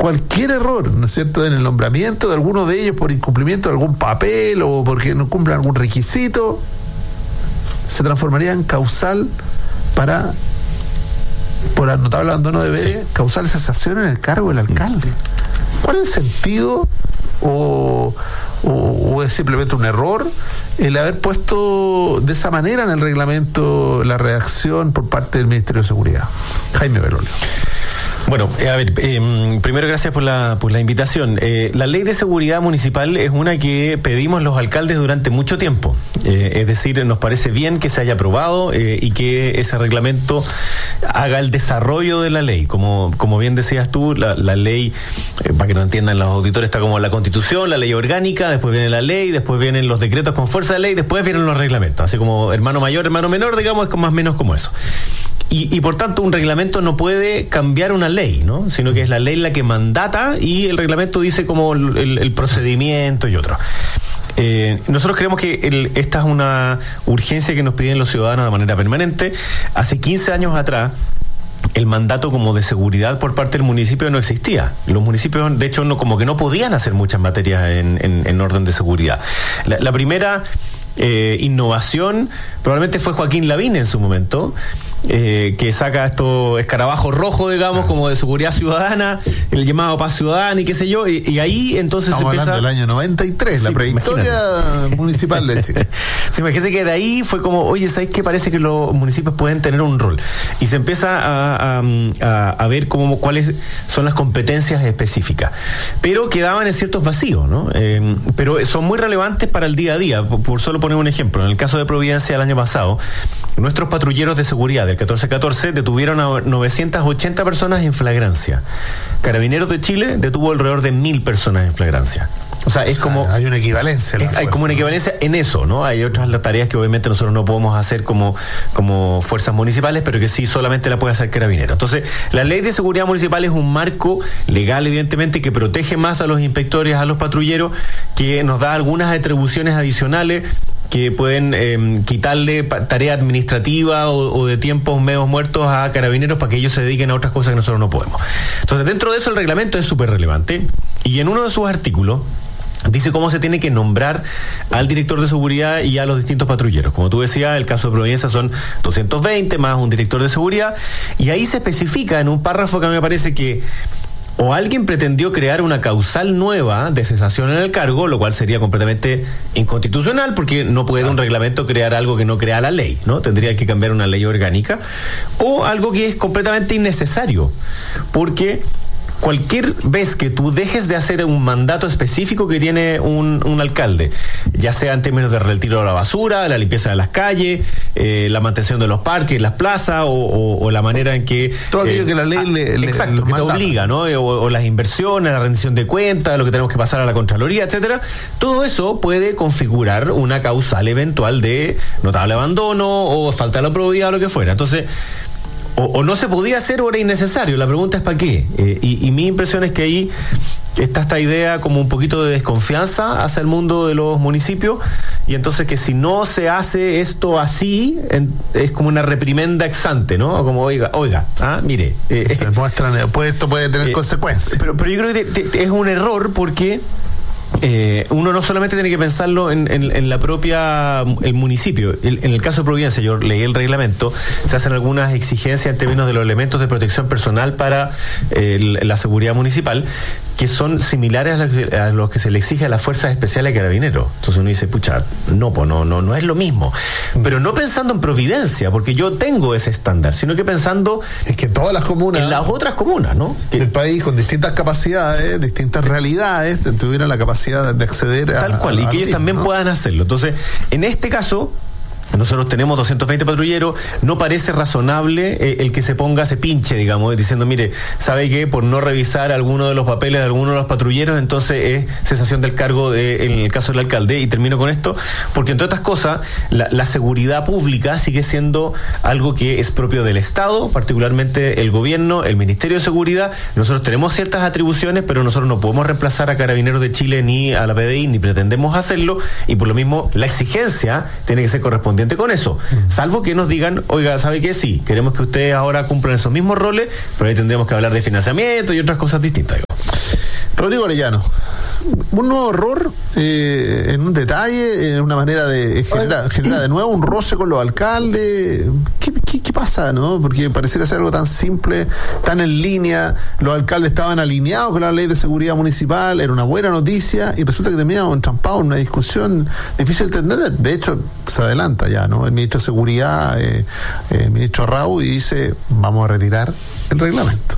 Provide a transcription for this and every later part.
cualquier error, ¿no es cierto?, en el nombramiento de alguno de ellos por incumplimiento de algún papel o porque no cumplen algún requisito, se transformaría en causal para, por notable abandono de deberes, causal cesación en el cargo del alcalde. ¿Cuál es el sentido o es simplemente un error el haber puesto de esa manera en el reglamento la redacción por parte del Ministerio de Seguridad? Jaime Belolio. Bueno, a ver, primero gracias por la invitación. La ley de seguridad municipal es una que pedimos los alcaldes durante mucho tiempo. Es decir, nos parece bien que se haya aprobado y que ese reglamento haga el desarrollo de la ley. Como bien decías tú, la ley, para que no entiendan los auditores, está como la Constitución, la ley orgánica, después viene la ley, después vienen los decretos con fuerza de ley, después vienen los reglamentos. Así como hermano mayor, hermano menor, digamos, es más o menos como eso. Y por tanto un reglamento no puede cambiar una ley, ¿no? Sino que es la ley la que mandata y el reglamento dice como el procedimiento y otro. Nosotros creemos que esta es una urgencia que nos piden los ciudadanos de manera permanente. Hace 15 años atrás el mandato como de seguridad por parte del municipio no existía. Los municipios, de hecho, como que no podían hacer muchas materias en orden de seguridad. La primera innovación probablemente fue Joaquín Lavín en su momento, que saca estos escarabajos rojos, digamos, como de seguridad ciudadana, el llamado paz ciudadana y qué sé yo, y ahí entonces estamos hablando del año 93, la prehistoria municipal de Chile. Se imagínese que de ahí fue como, oye, ¿sabes qué? Parece que los municipios pueden tener un rol, y se empieza a ver cuáles son las competencias específicas, pero quedaban en ciertos vacíos, ¿no? Pero son muy relevantes para el día a día. Por solo poner un ejemplo, en el caso de Providencia el año pasado, nuestros patrulleros de seguridad del 1414 detuvieron a 980 personas en flagrancia. Carabineros de Chile detuvo alrededor de 1.000 personas en flagrancia. O sea, es como... Hay una equivalencia. Hay como una equivalencia en eso, ¿no? Hay otras tareas que obviamente nosotros no podemos hacer como fuerzas municipales, pero que sí solamente la puede hacer Carabineros. Entonces, la ley de seguridad municipal es un marco legal, evidentemente, que protege más a los inspectores, a los patrulleros, que nos da algunas atribuciones adicionales que pueden quitarle tarea administrativa o de tiempos medios muertos a Carabineros para que ellos se dediquen a otras cosas que nosotros no podemos. Entonces, dentro de eso el reglamento es súper relevante, y en uno de sus artículos dice cómo se tiene que nombrar al director de seguridad y a los distintos patrulleros. Como tú decías, el caso de Providencia son 220 más un director de seguridad, y ahí se especifica en un párrafo que a mí me parece que o alguien pretendió crear una causal nueva de cesación en el cargo, lo cual sería completamente inconstitucional, porque no puede un reglamento crear algo que no crea la ley, ¿no? Tendría que cambiar una ley orgánica, o algo que es completamente innecesario, porque cualquier vez que tú dejes de hacer un mandato específico que tiene un alcalde, ya sea en términos de retiro de la basura, la limpieza de las calles, la mantención de los parques, las plazas, o la manera en que... todo aquello que la ley exacto, que te obliga, ¿no? O las inversiones, la rendición de cuentas, lo que tenemos que pasar a la Contraloría, etcétera. Todo eso puede configurar una causal eventual de notable abandono o falta de la probidad o lo que fuera. Entonces, o no se podía hacer o era innecesario. La pregunta es ¿para qué? Y mi impresión es que ahí está esta idea como un poquito de desconfianza hacia el mundo de los municipios, y entonces que si no se hace esto así, es como una reprimenda ex ante, ¿no? Como oiga, mire. Esto puede tener consecuencias. Pero yo creo que es un error, porque uno no solamente tiene que pensarlo en la propia el municipio. En el caso de Providencia, yo leí el reglamento, se hacen algunas exigencias en términos de los elementos de protección personal para la seguridad municipal, que son similares a los que se le exige a las fuerzas especiales de Carabineros. Entonces uno dice, pucha, no es lo mismo. Pero no pensando en Providencia, porque yo tengo ese estándar, sino que pensando es que todas las comunas, en las otras comunas, ¿no? El país con distintas capacidades, distintas realidades, tuvieran la capacidad de acceder a... Tal cual, y que ellos también puedan hacerlo. Entonces, en este caso, nosotros tenemos 220 patrulleros, no parece razonable el que se pinche, digamos, diciendo, mire, ¿sabe qué? Por no revisar alguno de los papeles de alguno de los patrulleros, entonces es cesación del cargo en el caso del alcalde. Y termino con esto, porque entre otras cosas, la seguridad pública sigue siendo algo que es propio del Estado, particularmente el gobierno, el Ministerio de Seguridad. Nosotros tenemos ciertas atribuciones, pero nosotros no podemos reemplazar a Carabineros de Chile ni a la PDI, ni pretendemos hacerlo, y por lo mismo la exigencia tiene que ser correspondiente con eso, salvo que nos digan, oiga, ¿sabe qué? Sí, queremos que ustedes ahora cumplan esos mismos roles, pero ahí tendremos que hablar de financiamiento y otras cosas distintas. Rodrigo Arellano, un nuevo error en un detalle, en una manera de generar de nuevo un roce con los alcaldes. ¿Qué pasa, no? Porque pareciera ser algo tan simple, tan en línea. Los alcaldes estaban alineados con la ley de seguridad municipal, era una buena noticia, y resulta que terminamos entrampados en una discusión difícil de entender. De hecho, se adelanta ya, ¿no? El ministro de Seguridad, el ministro Raúl, y dice: vamos a retirar el reglamento.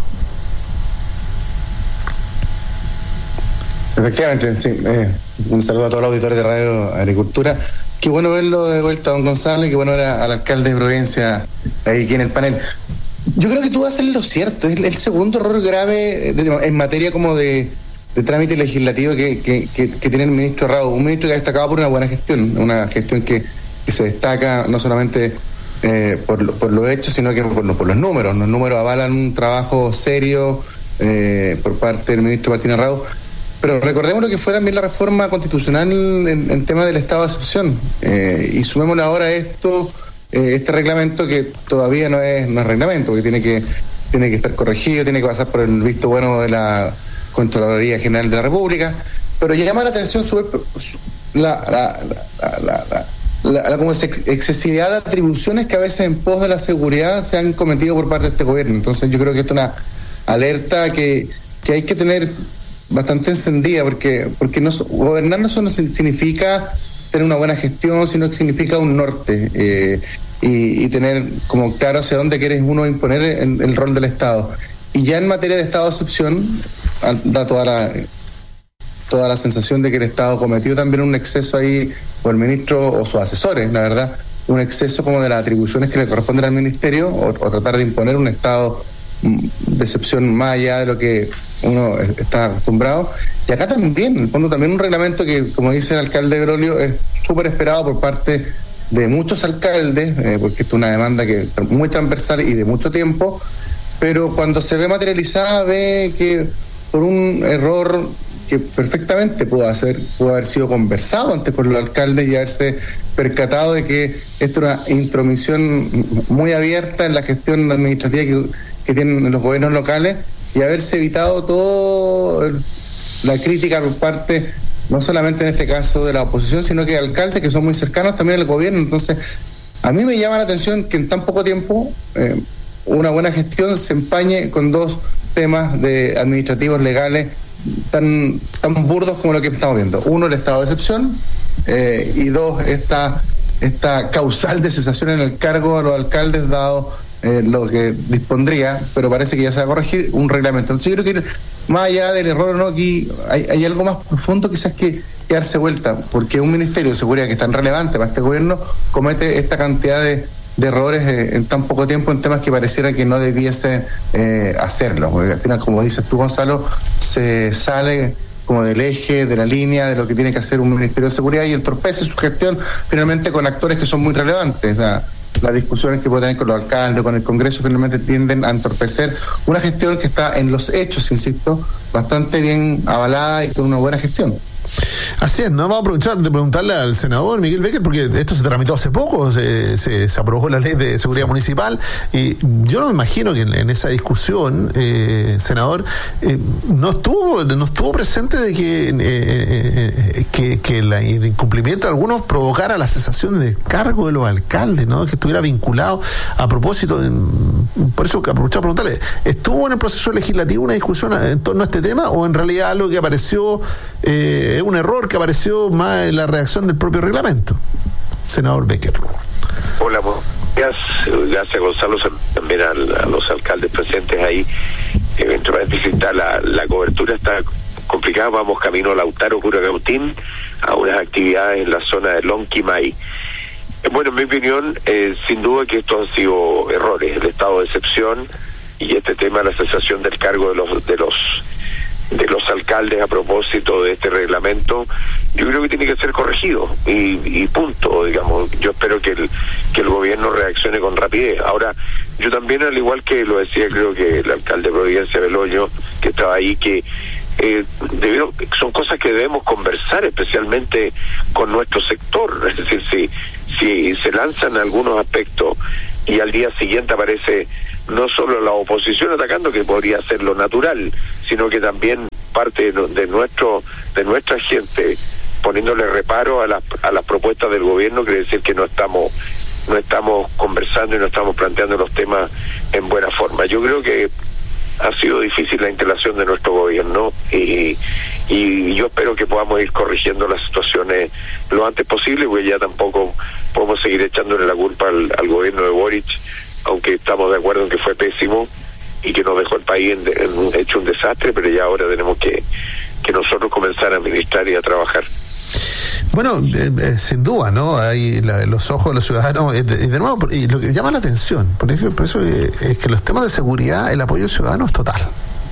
Efectivamente, sí. Un saludo a todos los auditores de Radio Agricultura. Qué bueno verlo de vuelta, don Gonzalo, y qué bueno ver al alcalde de Providencia ahí aquí en el panel. Yo creo que tú haces lo cierto. Es el segundo error grave en materia como de trámite legislativo que tiene el ministro Raúl. Un ministro que ha destacado por una buena gestión, una gestión que se destaca no solamente por los hechos, sino que por los números. Los números avalan un trabajo serio por parte del ministro Martín Raúl. Pero recordemos lo que fue también la reforma constitucional en tema del estado de excepción. Y sumémosle ahora este reglamento, que todavía no es reglamento, que tiene que estar corregido, tiene que pasar por el visto bueno de la Contraloría General de la República. Pero llama la atención la como excesividad de atribuciones que a veces en pos de la seguridad se han cometido por parte de este gobierno. Entonces yo creo que esto es una alerta que hay que tener bastante encendida, porque gobernar no significa tener una buena gestión, sino que significa un norte y tener como claro hacia dónde quiere uno imponer el rol del Estado. Y ya en materia de estado de excepción da toda la sensación de que el Estado cometió también un exceso ahí, o el ministro o sus asesores, la verdad, un exceso como de las atribuciones que le corresponden al ministerio, o tratar de imponer un estado de excepción más allá de lo que uno está acostumbrado. Y acá también, en el fondo, también un reglamento que, como dice el alcalde Brolio, es súper esperado por parte de muchos alcaldes, porque esto es una demanda que es muy transversal y de mucho tiempo, pero cuando se ve materializada, ve que por un error que perfectamente pudo haber sido conversado antes con los alcaldes y haberse percatado de que esto era una intromisión muy abierta en la gestión administrativa que tienen los gobiernos locales, y haberse evitado toda la crítica por parte, no solamente en este caso de la oposición, sino que de alcaldes que son muy cercanos también al gobierno. Entonces, a mí me llama la atención que en tan poco tiempo una buena gestión se empañe con dos temas administrativos legales tan burdos como lo que estamos viendo. Uno, el estado de excepción, y dos, esta causal de cesación en el cargo a los alcaldes, dado lo que dispondría, pero parece que ya se va a corregir un reglamento. Entonces yo creo que más allá del error o no, aquí hay algo más profundo quizás que darse vuelta, porque un ministerio de seguridad que es tan relevante para este gobierno comete esta cantidad de errores en tan poco tiempo en temas que pareciera que no debiese hacerlo. Porque al final, como dices tú, Gonzalo, se sale como del eje, de la línea, de lo que tiene que hacer un ministerio de seguridad, y entorpece su gestión finalmente con actores que son muy relevantes. Las discusiones que puede tener con los alcaldes, con el Congreso, finalmente tienden a entorpecer una gestión que está en los hechos, insisto, bastante bien avalada y con una buena gestión. Así es, ¿no? Vamos a aprovechar de preguntarle al senador Miguel Becker, porque esto se tramitó hace poco, se aprobó la ley de seguridad municipal, y yo no me imagino que en esa discusión, senador, no estuvo presente de que el incumplimiento de algunos provocara la cesación del cargo de los alcaldes, ¿no? Que estuviera vinculado a propósito. Por eso que aprovecho a preguntarle, ¿estuvo en el proceso legislativo una discusión en torno a este tema, o en realidad algo que apareció es un error que apareció más en la redacción del propio reglamento? Senador Becker. Hola, gracias Gonzalo, también a los alcaldes presentes ahí. Eventualmente está la cobertura está complicada, vamos camino a Lautaro, Curacautín, a unas actividades en la zona de Lonquimay. Bueno, en mi opinión, sin duda que estos han sido errores, el estado de excepción y este tema de la cesación del cargo de los alcaldes a propósito de este reglamento, yo creo que tiene que ser corregido y punto, digamos. Yo espero que el gobierno reaccione con rapidez. Ahora, yo también, al igual que lo decía, creo que el alcalde de Providencia, Beloño, que estaba ahí, que son cosas que debemos conversar, especialmente con nuestro sector. Es decir, si se lanzan algunos aspectos y al día siguiente aparece no solo la oposición atacando, que podría ser lo natural, sino que también parte de nuestra gente poniéndole reparo a las propuestas del gobierno, quiere decir que no estamos conversando y no estamos planteando los temas en buena forma. Yo creo que ha sido difícil la instalación de nuestro gobierno y yo espero que podamos ir corrigiendo las situaciones lo antes posible, porque ya tampoco podemos seguir echándole la culpa al gobierno de Boric, aunque estamos de acuerdo en que fue pésimo y que nos dejó el país hecho un desastre, pero ya ahora tenemos que nosotros comenzar a administrar y a trabajar. Bueno, sin duda, ¿no? Hay los ojos de los ciudadanos, y de nuevo, y lo que llama la atención, por eso es que los temas de seguridad, el apoyo ciudadano es total,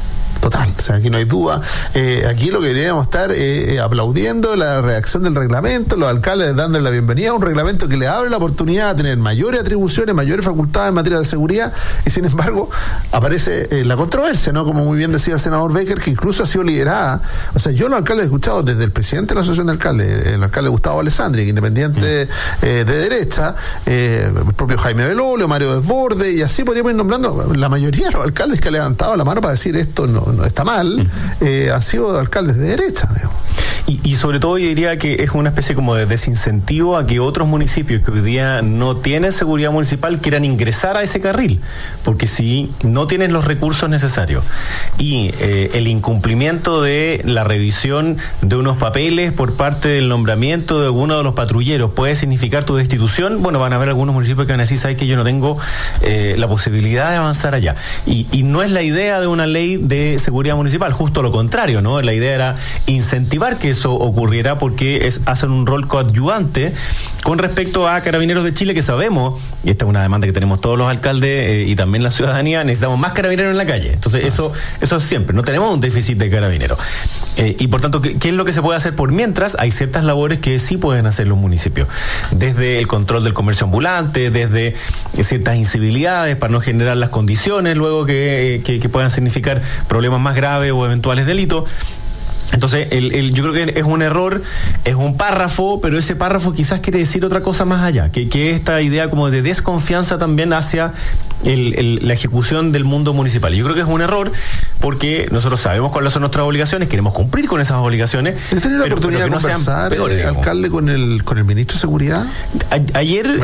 o sea, aquí no hay duda. Aquí lo que deberíamos estar aplaudiendo la reacción del reglamento, los alcaldes dándole la bienvenida a un reglamento que le abre la oportunidad de tener mayores atribuciones, mayores facultades en materia de seguridad, y sin embargo aparece la controversia, ¿no? Como muy bien decía el senador Becker, que incluso ha sido liderada. O sea, yo los alcaldes he escuchado desde el presidente de la Asociación de Alcaldes, el alcalde Gustavo Alessandri, independiente de derecha, el propio Jaime Belolio, Mario Desbordes, y así podríamos ir nombrando la mayoría de los alcaldes que han levantado la mano para decir esto no está mal, han sido alcaldes de derecha, digamos. Y sobre todo yo diría que es una especie como de desincentivo a que otros municipios que hoy día no tienen seguridad municipal quieran ingresar a ese carril, porque si no tienen los recursos necesarios y el incumplimiento de la revisión de unos papeles por parte del nombramiento de alguno de los patrulleros puede significar tu destitución, bueno, van a haber algunos municipios que van a decir, ¿sabes que yo no tengo la posibilidad de avanzar allá? Y no es la idea de una ley de seguridad municipal, justo lo contrario, ¿no? La idea era incentivar que eso ocurriera, porque hacen un rol coadyuvante con respecto a Carabineros de Chile, que sabemos, y esta es una demanda que tenemos todos los alcaldes y también la ciudadanía, necesitamos más carabineros en la calle. Entonces eso es siempre, no tenemos un déficit de carabineros. Y por tanto, ¿qué es lo que se puede hacer por mientras? Hay ciertas labores que sí pueden hacer los municipios, desde el control del comercio ambulante, desde ciertas incivilidades para no generar las condiciones luego que puedan significar problemas más graves o eventuales delitos. Entonces, yo creo que es un error, es un párrafo, pero ese párrafo quizás quiere decir otra cosa más allá, que esta idea como de desconfianza también hacia la ejecución del mundo municipal. Yo creo que es un error porque nosotros sabemos cuáles son nuestras obligaciones, queremos cumplir con esas obligaciones. ¿Tener la oportunidad de conversar, alcalde, con el ministro de Seguridad? Ayer,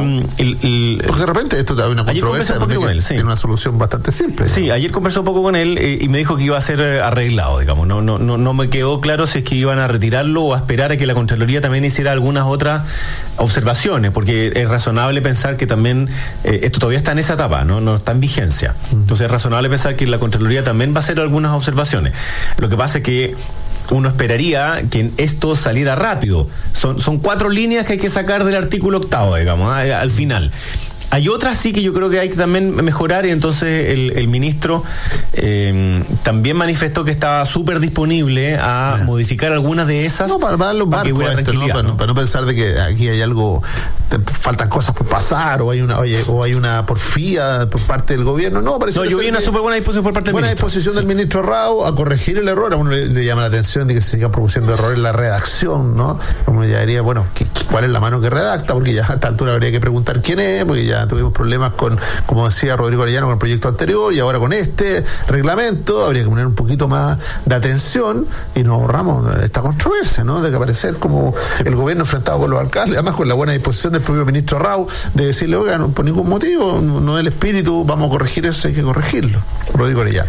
porque de repente esto hay una controversia, tiene una solución bastante simple. Sí, ayer conversé un poco con él y me dijo que iba a ser arreglado, digamos, no me quedó claro si es que iban a retirarlo o a esperar a que la Contraloría también hiciera algunas otras observaciones, porque es razonable pensar que también esto todavía está en esa etapa, no está en vigencia. Entonces es razonable pensar que la Contraloría también va a hacer algunas observaciones. Lo que pasa es que uno esperaría que esto saliera rápido. Son 4 líneas que hay que sacar del artículo 8, digamos, al final. Hay otras sí que yo creo que hay que también mejorar, y entonces el ministro también manifestó que estaba súper disponible a modificar algunas de esas. No, para los barcos, para no pensar de que aquí hay algo, faltan cosas por pasar, o hay una porfía por parte del gobierno. No, yo vi una súper buena disposición por parte del ministro. Buena disposición del ministro Rao a corregir el error. A uno le llama la atención de que se sigan produciendo errores en la redacción, ¿no? Como ya diría, bueno, ¿cuál es la mano que redacta? Porque ya a esta altura habría que preguntar quién es, porque ya tuvimos problemas con, como decía Rodrigo Arellano, con el proyecto anterior, y ahora con este reglamento habría que poner un poquito más de atención y nos ahorramos esta controversia, ¿no? De que aparecer como el gobierno enfrentado con los alcaldes, además con la buena disposición del propio ministro Rao de decirle, oiga, no, por ningún motivo, no es el espíritu, vamos a corregir eso, hay que corregirlo. Rodrigo Arellano.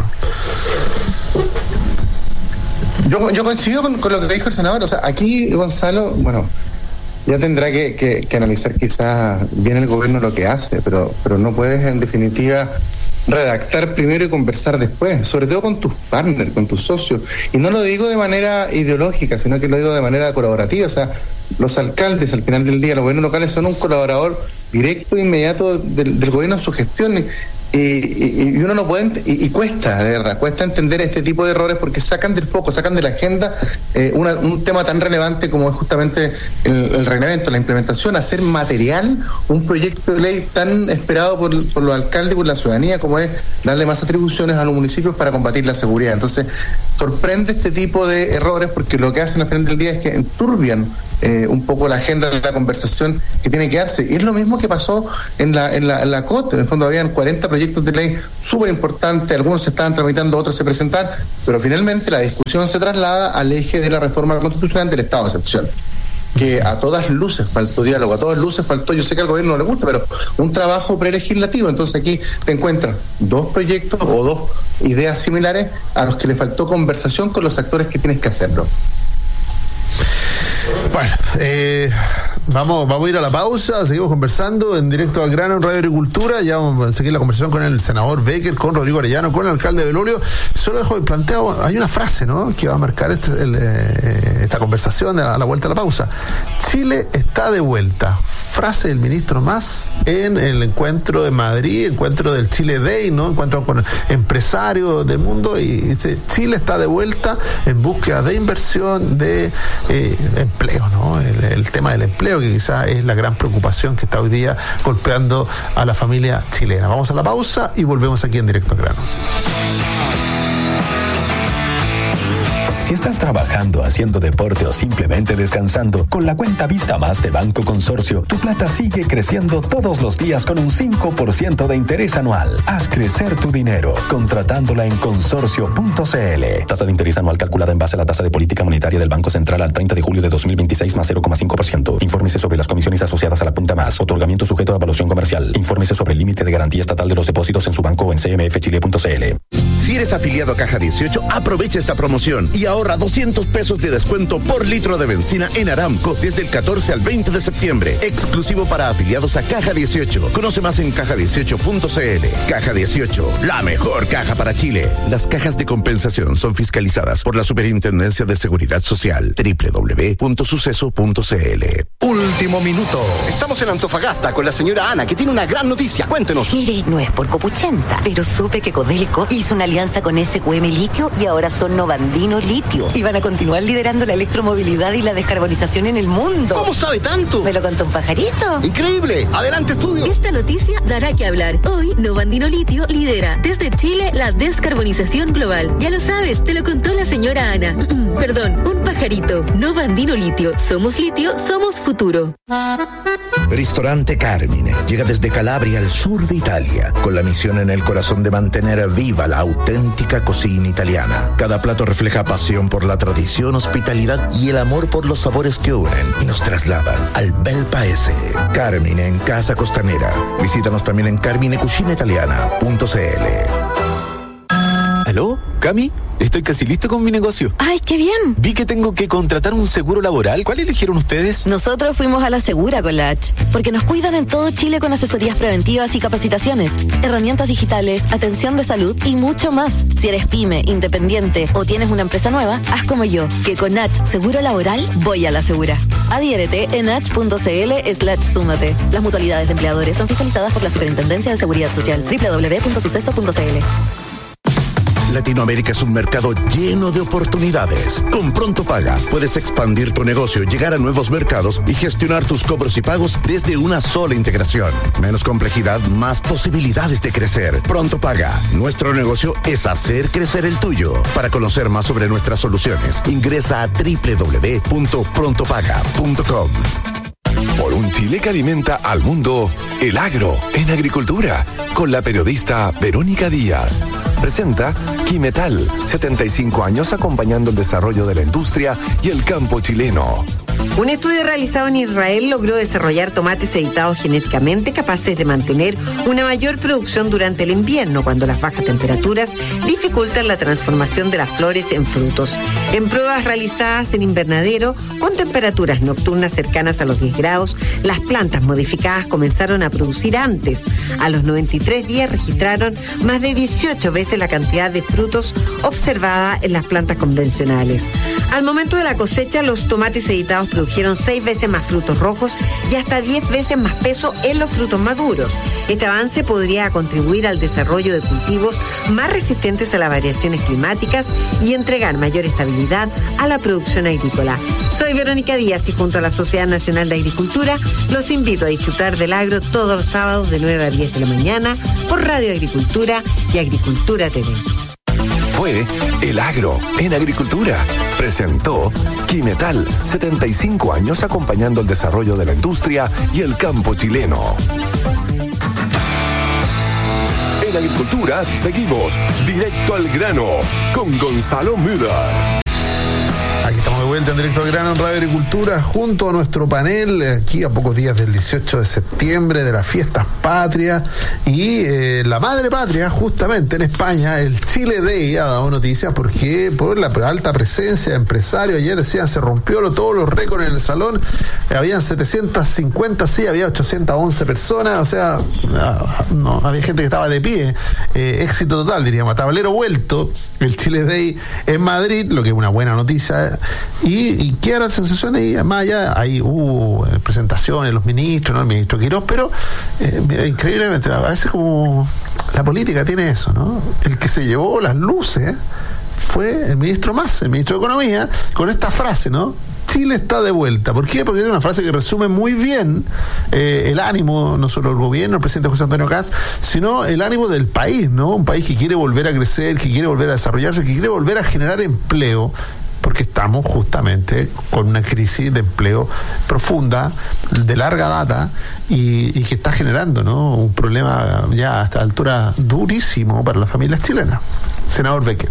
Yo coincido con lo que dijo el senador. O sea, aquí Gonzalo, bueno, ya tendrá que analizar quizás bien el gobierno lo que hace, pero no puedes en definitiva redactar primero y conversar después, sobre todo con tus partners, con tus socios. Y no lo digo de manera ideológica, sino que lo digo de manera colaborativa. O sea, los alcaldes al final del día, los gobiernos locales son un colaborador directo e inmediato del gobierno en su gestión. Y uno no puede, y cuesta, de verdad, cuesta entender este tipo de errores porque sacan del foco, sacan de la agenda un tema tan relevante como es justamente el reglamento, la implementación, hacer material un proyecto de ley tan esperado por los alcaldes y por la ciudadanía como es darle más atribuciones a los municipios para combatir la seguridad. Entonces, sorprende este tipo de errores porque lo que hacen al final del día es que enturbian un poco la agenda de la conversación que tiene que darse. Y es lo mismo que pasó en la COT. En el fondo habían 40 proyectos proyectos de ley súper importantes, algunos se estaban tramitando, otros se presentan, pero finalmente la discusión se traslada al eje de la reforma constitucional del estado de excepción, que a todas luces faltó diálogo, a todas luces faltó, yo sé que al gobierno no le gusta, pero un trabajo prelegislativo. Entonces aquí te encuentras dos proyectos o dos ideas similares a los que le faltó conversación con los actores que tienes que hacerlo. Bueno, vamos a ir a la pausa, seguimos conversando en Directo al Grano en Radio Agricultura. Ya vamos a seguir la conversación con el senador Becker, con Rodrigo Arellano, con el alcalde de Belolio. Solo dejo planteado, hay una frase, ¿no?, que va a marcar esta conversación a la vuelta de la pausa. Chile está de vuelta. Frase del ministro Mas en el encuentro de Madrid, encuentro del Chile Day, ¿no?, encuentro con empresarios del mundo, y dice: Chile está de vuelta en búsqueda de inversión, de empleo, ¿no? El tema del empleo, que quizás es la gran preocupación que está hoy día golpeando a la familia chilena. Vamos a la pausa y volvemos aquí en Directo al Grano. Si estás trabajando, haciendo deporte o simplemente descansando, con la cuenta Vista Más de Banco Consorcio, tu plata sigue creciendo todos los días con un 5% de interés anual. Haz crecer tu dinero contratándola en consorcio.cl. Tasa de interés anual calculada en base a la tasa de política monetaria del Banco Central al 30 de julio de 2026 más 0,5%. Infórmese sobre las comisiones asociadas a la cuenta Más. Otorgamiento sujeto a evaluación comercial. Infórmese sobre el límite de garantía estatal de los depósitos en su banco o en cmfchile.cl. Si eres afiliado a Caja 18, aprovecha esta promoción y ahorra 200 pesos de descuento por litro de benzina en Aramco desde el 14 al 20 de septiembre. Exclusivo para afiliados a Caja 18. Conoce más en caja18.cl. Caja 18, la mejor caja para Chile. Las cajas de compensación son fiscalizadas por la Superintendencia de Seguridad Social. www.suceso.cl. Último minuto. Estamos en Antofagasta con la señora Ana, que tiene una gran noticia. Cuéntenos. Mire, no es por copuchenta, pero supe que Codelco hizo una alianza con SQM Litio y ahora son Novandino Litio. Y van a continuar liderando la electromovilidad y la descarbonización en el mundo. ¿Cómo sabe tanto? Me lo contó un pajarito. Increíble. Adelante, estudio. Esta noticia dará que hablar. Hoy, Novandino Litio lidera desde Chile la descarbonización global. Ya lo sabes, te lo contó la señora Ana. Perdón, un pajarito. Novandino Litio. Somos litio, somos futuro. Ristorante Carmine llega desde Calabria al sur de Italia, con la misión en el corazón de mantener viva la auténtica cocina italiana. Cada plato refleja pasión por la tradición, hospitalidad y el amor por los sabores que unen y nos trasladan al bel paese. Carmine en Casa Costanera. Visítanos también en carminecucinaitaliana.cl. ¿Aló? ¿Cami? Estoy casi listo con mi negocio. ¡Ay, qué bien! Vi que tengo que contratar un seguro laboral. ¿Cuál eligieron ustedes? Nosotros fuimos a la Segura con la H, porque nos cuidan en todo Chile con asesorías preventivas y capacitaciones, herramientas digitales, atención de salud y mucho más. Si eres pyme, independiente o tienes una empresa nueva, haz como yo, que con H Seguro Laboral voy a la Segura. Adhiérete en h.cl/súmate. Las mutualidades de empleadores son fiscalizadas por la Superintendencia de Seguridad Social. www.suceso.cl. Latinoamérica es un mercado lleno de oportunidades. Con Pronto Paga puedes expandir tu negocio, llegar a nuevos mercados y gestionar tus cobros y pagos desde una sola integración. Menos complejidad, más posibilidades de crecer. Pronto Paga. Nuestro negocio es hacer crecer el tuyo. Para conocer más sobre nuestras soluciones, ingresa a www.prontopaga.com. Por un Chile que alimenta al mundo, El Agro en Agricultura, con la periodista Verónica Díaz. Presenta Quimetal, 75 años acompañando el desarrollo de la industria y el campo chileno. Un estudio realizado en Israel logró desarrollar tomates editados genéticamente capaces de mantener una mayor producción durante el invierno, cuando las bajas temperaturas dificultan la transformación de las flores en frutos. En pruebas realizadas en invernadero, con temperaturas nocturnas cercanas a los 10 grados, las plantas modificadas comenzaron a producir antes. A los 93 días registraron más de 18 veces la cantidad de frutos observada en las plantas convencionales. Al momento de la cosecha, los tomates editados produjeron 6 veces más frutos rojos y hasta 10 veces más peso en los frutos maduros. Este avance podría contribuir al desarrollo de cultivos más resistentes a las variaciones climáticas y entregar mayor estabilidad a la producción agrícola. Soy Verónica Díaz y junto a la Sociedad Nacional de Agricultura los invito a disfrutar del agro todos los sábados de 9 a 10 de la mañana por Radio Agricultura y Agricultura TV. Fue El Agro en Agricultura. Presentó Quimetal, 75 años acompañando el desarrollo de la industria y el campo chileno. En Agricultura seguimos directo al grano con Gonzalo Müller. Aquí estamos de vuelta en Directo al Grano en Radio Agricultura junto a nuestro panel, aquí a pocos días del 18 de septiembre, de las fiestas patrias y la madre patria, justamente en España, el Chile Day ha dado noticias porque por la alta presencia de empresarios, ayer decían se rompió todos los récords en el salón, habían 750, sí, había 811 personas, o sea, no, había gente que estaba de pie, éxito total, diríamos, a tablero vuelto, el Chile Day en Madrid, lo que es una buena noticia. Y qué era la sensación ahí, más allá, ahí hubo presentaciones, los ministros, ¿no? El ministro Quirós, pero increíblemente, a veces como la política tiene eso, ¿no? El que se llevó las luces fue el ministro Mas, el ministro de Economía, con esta frase, ¿no? Chile está de vuelta. ¿Por qué? Porque es una frase que resume muy bien el ánimo, no solo del gobierno, el presidente José Antonio Kast, sino el ánimo del país, ¿no? Un país que quiere volver a crecer, que quiere volver a desarrollarse, que quiere volver a generar empleo, porque estamos justamente con una crisis de empleo profunda, de larga data, y que está generando, ¿no? Un problema ya a esta altura durísimo para las familias chilenas. Senador Becker.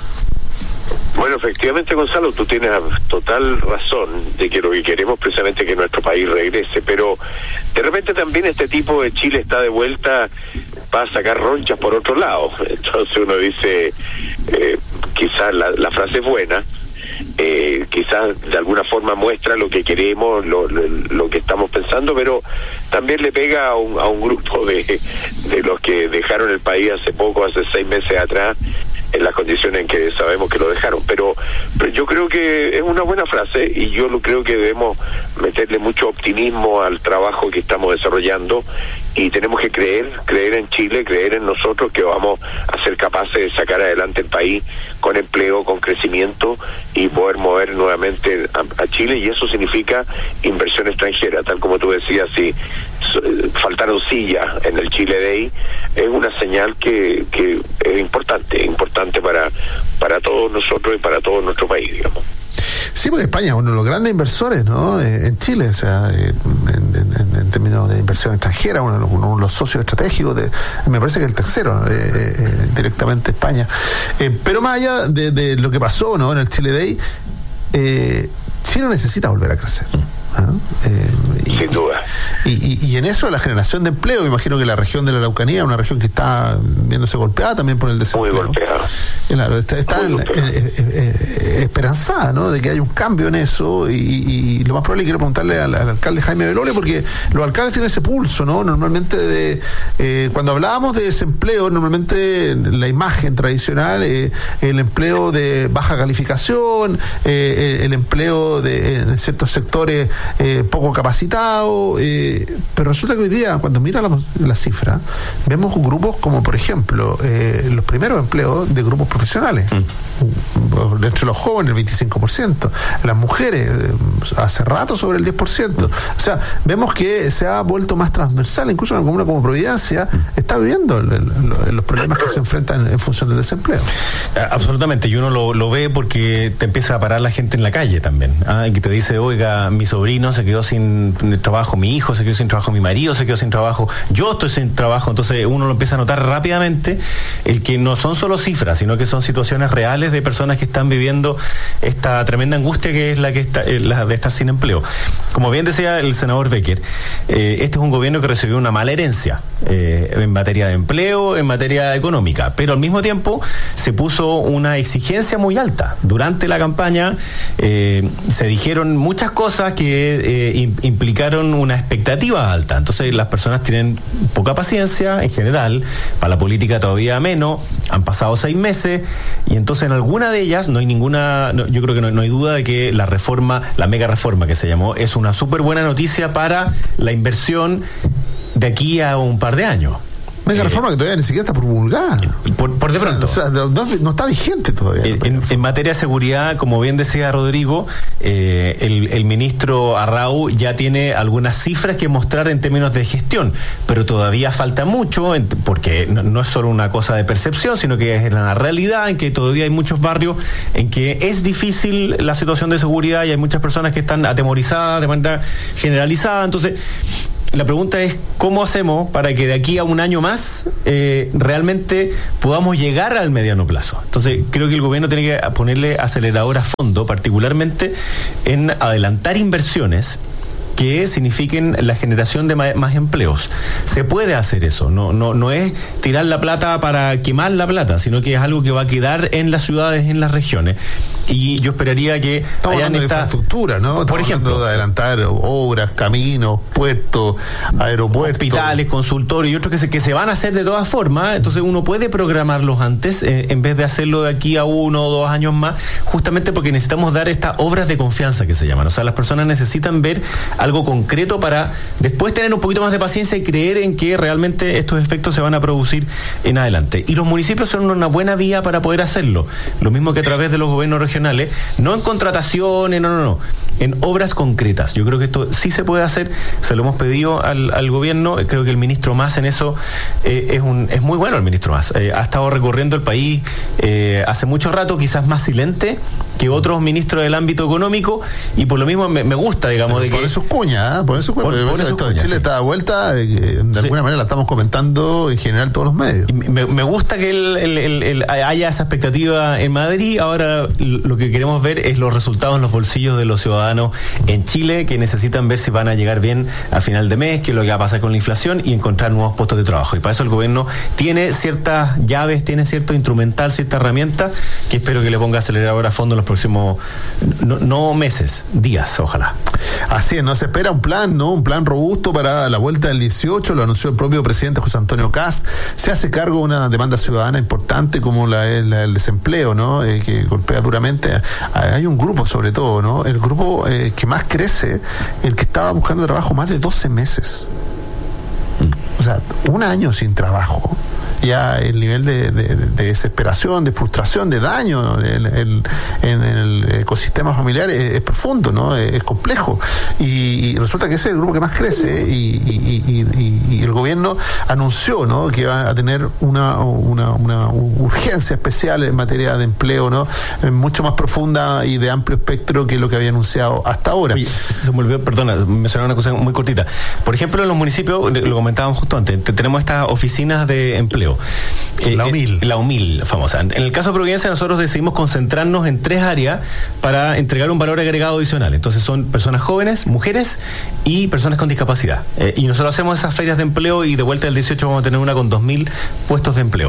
Bueno, efectivamente, Gonzalo, tú tienes total razón de que lo que queremos precisamente es que nuestro país regrese, pero de repente también este tipo de Chile está de vuelta, va a sacar ronchas por otro lado. Entonces uno dice, quizás la frase es buena, quizás de alguna forma muestra lo que queremos, lo que estamos pensando, pero también le pega a un grupo de los que dejaron el país hace poco, hace 6 meses atrás, en las condiciones en que sabemos que lo dejaron, pero yo creo que es una buena frase y yo creo que debemos meterle mucho optimismo al trabajo que estamos desarrollando y tenemos que creer en Chile, creer en nosotros que vamos a ser capaces de sacar adelante el país con empleo, con crecimiento y poder mover nuevamente a Chile, y eso significa inversión extranjera, tal como tú decías. Si faltaron sillas en el Chile Day, es una señal que es importante para todos nosotros y para todo nuestro país, digamos. Sí, porque España es uno de los grandes inversores, ¿no? En Chile, o sea, en términos de inversión extranjera, uno de los socios estratégicos, me parece que el tercero, directamente España. Pero más allá de lo que pasó, ¿no? En el Chile Day, Chile necesita volver a crecer. Sin duda. Y en eso la generación de empleo, me imagino que la región de la Araucanía es una región que está viéndose golpeada también por el desempleo. Muy golpeada. Claro, está esperanzada, ¿no? De que haya un cambio en eso, y lo más probable, quiero preguntarle al alcalde Jaime Belole, porque los alcaldes tienen ese pulso, ¿no? Normalmente cuando hablábamos de desempleo, normalmente la imagen tradicional, el empleo de baja calificación, el empleo en ciertos sectores poco capacitado, pero resulta que hoy día, cuando mira la cifra, vemos grupos como, por ejemplo, los primeros empleos de grupos profesionales, entre los jóvenes el 25%, las mujeres hace rato sobre el 10%, o sea, vemos que se ha vuelto más transversal, incluso en una comuna como Providencia está viviendo los problemas que se enfrentan en función del desempleo. Absolutamente, y uno lo ve porque te empieza a parar la gente en la calle también, que te dice, oiga, mi sobrino se quedó sin trabajo, mi hijo se quedó sin trabajo, mi marido se quedó sin trabajo, yo estoy sin trabajo. Entonces uno lo empieza a notar rápidamente, el que no son solo cifras, sino que son situaciones reales de personas que están viviendo esta tremenda angustia que es la de estar sin empleo. Como bien decía el senador Becker, este es un gobierno que recibió una mala herencia en materia de empleo, en materia económica, pero al mismo tiempo se puso una exigencia muy alta. Durante la campaña se dijeron muchas cosas que implicaron una expectativa alta. Entonces las personas tienen poca paciencia en general, para la política todavía menos, han pasado 6 meses y entonces en alguna de ellas no hay ninguna, yo creo que no hay duda de que la reforma, la mega reforma que se llamó, es una súper buena noticia para la inversión de aquí a un par de años. Mega reforma que todavía ni siquiera está promulgada. Por de pronto. O sea, no está vigente todavía. En materia de seguridad, como bien decía Rodrigo, el ministro Arrau ya tiene algunas cifras que mostrar en términos de gestión, pero todavía falta mucho, porque no es solo una cosa de percepción, sino que es la realidad en que todavía hay muchos barrios en que es difícil la situación de seguridad y hay muchas personas que están atemorizadas de manera generalizada. Entonces, la pregunta es ¿cómo hacemos para que de aquí a un año más realmente podamos llegar al mediano plazo? Entonces creo que el gobierno tiene que ponerle acelerador a fondo, particularmente en adelantar inversiones que signifiquen la generación de más empleos. Se puede hacer eso, no es tirar la plata para quemar la plata, sino que es algo que va a quedar en las ciudades, en las regiones. Y yo esperaría que estamos hablando de infraestructura, ¿no? Estamos, por ejemplo, de adelantar obras, caminos, puertos, aeropuertos, hospitales, consultorios y otros que se van a hacer de todas formas. Entonces uno puede programarlos antes en vez de hacerlo de aquí a 1 o 2 años más, justamente porque necesitamos dar estas obras de confianza que se llaman. O sea, las personas necesitan ver algo concreto para después tener un poquito más de paciencia y creer en que realmente estos efectos se van a producir en adelante. Y los municipios son una buena vía para poder hacerlo. Lo mismo que a través de los gobiernos regionales, no en contrataciones, no, en obras concretas. Yo creo que esto sí se puede hacer, se lo hemos pedido al gobierno. Creo que el ministro Mas en eso es muy bueno. El ministro Mas ha estado recorriendo el país hace mucho rato, quizás más silente que otros ministros del ámbito económico, y por lo mismo me gusta, digamos, de que por sus cuñas, por sus cuñas. Esto de Chile está de vuelta, de alguna manera la estamos comentando en general todos los medios. Me gusta que haya esa expectativa en Madrid. Ahora lo que queremos ver es los resultados en los bolsillos de los ciudadanos en Chile, que necesitan ver si van a llegar bien a final de mes, qué es lo que va a pasar con la inflación y encontrar nuevos puestos de trabajo. Y para eso el gobierno tiene ciertas llaves, tiene cierto instrumental, cierta herramienta que espero que le ponga acelerador a fondo en los próximos, no meses, días, ojalá. Así es, no se espera un plan, ¿no? Un plan robusto para la vuelta del 18, lo anunció el propio presidente José Antonio Kast. Se hace cargo de una demanda ciudadana importante como la del desempleo, ¿no? Que golpea duramente. Hay un grupo, sobre todo, ¿no? El grupo que más crece, el que estaba buscando trabajo más de 12 meses. O sea, 1 año sin trabajo. Ya el nivel de desesperación, de frustración, de daño en el ecosistema familiar es profundo, ¿no? Es complejo. Y resulta que ese es el grupo que más crece y el gobierno anunció, ¿no? Que va a tener una urgencia especial en materia de empleo, ¿no? Mucho más profunda y de amplio espectro que lo que había anunciado hasta ahora. Oye, se me olvidó, perdona, mencionar una cosa muy cortita. Por ejemplo, en los municipios, lo comentábamos justo antes, tenemos estas oficinas de empleo. La UMIL. La UMIL, famosa. En el caso de Providencia, nosotros decidimos concentrarnos en 3 áreas para entregar un valor agregado adicional. Entonces son personas jóvenes, mujeres y personas con discapacidad. Y nosotros hacemos esas ferias de empleo y de vuelta del 18 vamos a tener una con 2.000 puestos de empleo.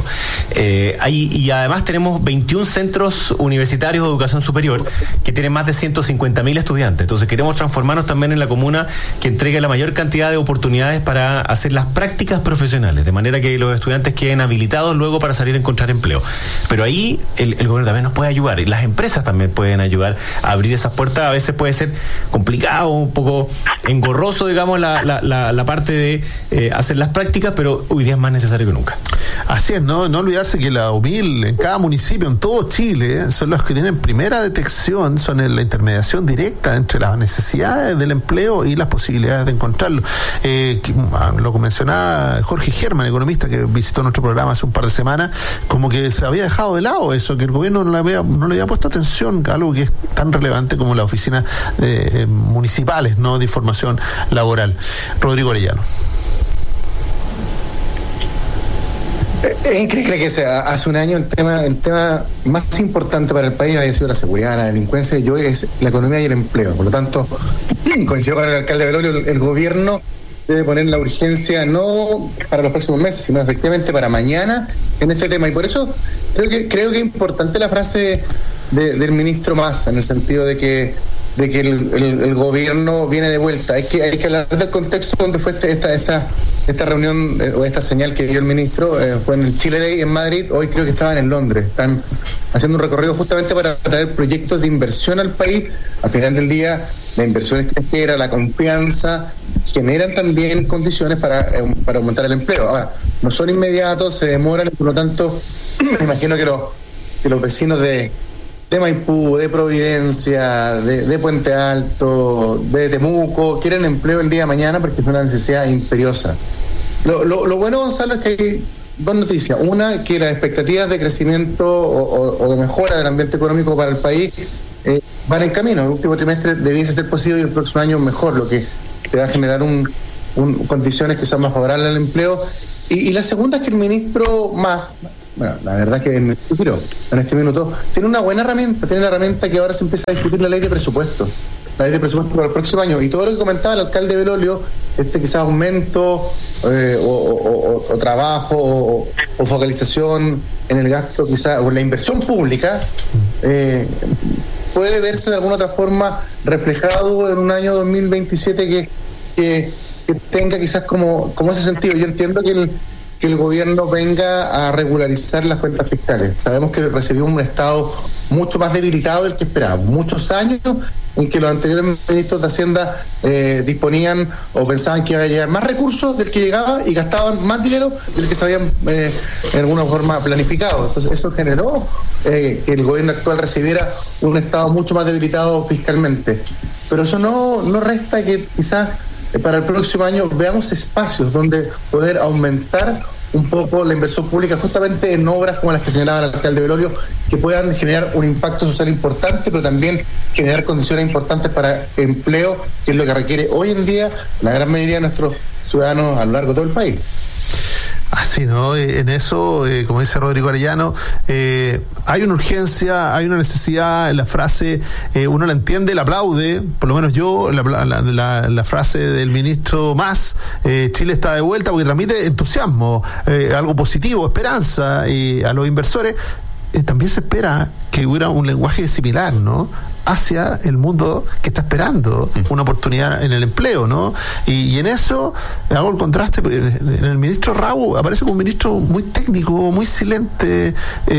Y además tenemos 21 centros universitarios de educación superior que tienen más de 150.000 estudiantes. Entonces queremos transformarnos también en la comuna que entregue la mayor cantidad de oportunidades para hacer las prácticas profesionales, de manera que los estudiantes queden habilitados luego para salir a encontrar empleo. Pero ahí el gobierno también nos puede ayudar y las empresas también pueden ayudar a abrir esas puertas. A veces puede ser complicado, un poco engorroso, digamos, la parte de hacer las prácticas, pero hoy día es más necesario que nunca. Así es, no olvidarse que la UMIL en cada municipio, en todo Chile, son los que tienen primera detección, son la intermediación directa entre las necesidades del empleo y las posibilidades de encontrarlo. Lo que mencionaba Jorge Germán, economista que visitó nuestro programa hace un par de semanas, como que se había dejado de lado eso, que el gobierno no le había puesto atención a algo que es tan relevante como la oficina municipales, ¿no? De información laboral. Rodrigo Orellano. Es increíble que hace un año el tema más importante para el país había sido la seguridad, la delincuencia, y hoy es la economía y el empleo. Por lo tanto, coincido con el alcalde Belolio, el gobierno debe poner la urgencia no para los próximos meses, sino efectivamente para mañana en este tema. Y por eso creo que es importante la frase del ministro Mas, en el sentido de que el gobierno viene de vuelta. Hay que hablar del contexto donde fue esta reunión o esta señal que dio el ministro. Fue en el Chile Day en Madrid. Hoy creo que estaban en Londres. Están haciendo un recorrido justamente para traer proyectos de inversión al país. Al final del día, la inversión extranjera, la confianza, generan también condiciones para aumentar el empleo. Ahora, no son inmediatos, se demoran, por lo tanto, me imagino que los vecinos de Maipú, de Providencia, de Puente Alto, de Temuco, quieren empleo el día de mañana porque es una necesidad imperiosa. Lo bueno, Gonzalo, es que hay 2 noticias. Una, que las expectativas de crecimiento o de mejora del ambiente económico para el país van en camino. El último trimestre debiese ser posible y el próximo año mejor, lo que te va a generar un condiciones que sean más favorables al empleo. Y la segunda es que el ministro Mas, bueno, la verdad es que el ministro Quirós, en este minuto, tiene una buena herramienta, tiene la herramienta que ahora se empieza a discutir, la ley de presupuesto. La ley de presupuesto para el próximo año. Y todo lo que comentaba el alcalde Belolio, quizás aumento o trabajo o focalización en el gasto, quizás, o en la inversión pública, puede verse de alguna otra forma reflejado en un año 2027 que tenga quizás como ese sentido. Yo entiendo que el gobierno venga a regularizar las cuentas fiscales. Sabemos que recibió un Estado mucho más debilitado del que esperábamos. Muchos años en que los anteriores ministros de Hacienda disponían o pensaban que iba a llegar más recursos del que llegaba y gastaban más dinero del que se habían de alguna forma planificado. Entonces eso generó que el gobierno actual recibiera un Estado mucho más debilitado fiscalmente. Pero eso no resta que quizás para el próximo año veamos espacios donde poder aumentar un poco la inversión pública justamente en obras como las que señalaba el alcalde Belolio, que puedan generar un impacto social importante, pero también generar condiciones importantes para empleo, que es lo que requiere hoy en día la gran mayoría de nuestros ciudadanos a lo largo de todo el país. Así, ¿no? En eso, como dice Rodrigo Arellano, hay una urgencia, hay una necesidad. La frase, uno la entiende, la aplaude, por lo menos yo, la frase del ministro Mas, Chile está de vuelta, porque transmite entusiasmo, algo positivo, esperanza a los inversores. También se espera que hubiera un lenguaje similar, ¿no?, hacia el mundo que está esperando una oportunidad en el empleo, ¿no? Y en eso hago el contraste. En el ministro Raúl aparece como un ministro muy técnico, muy silente,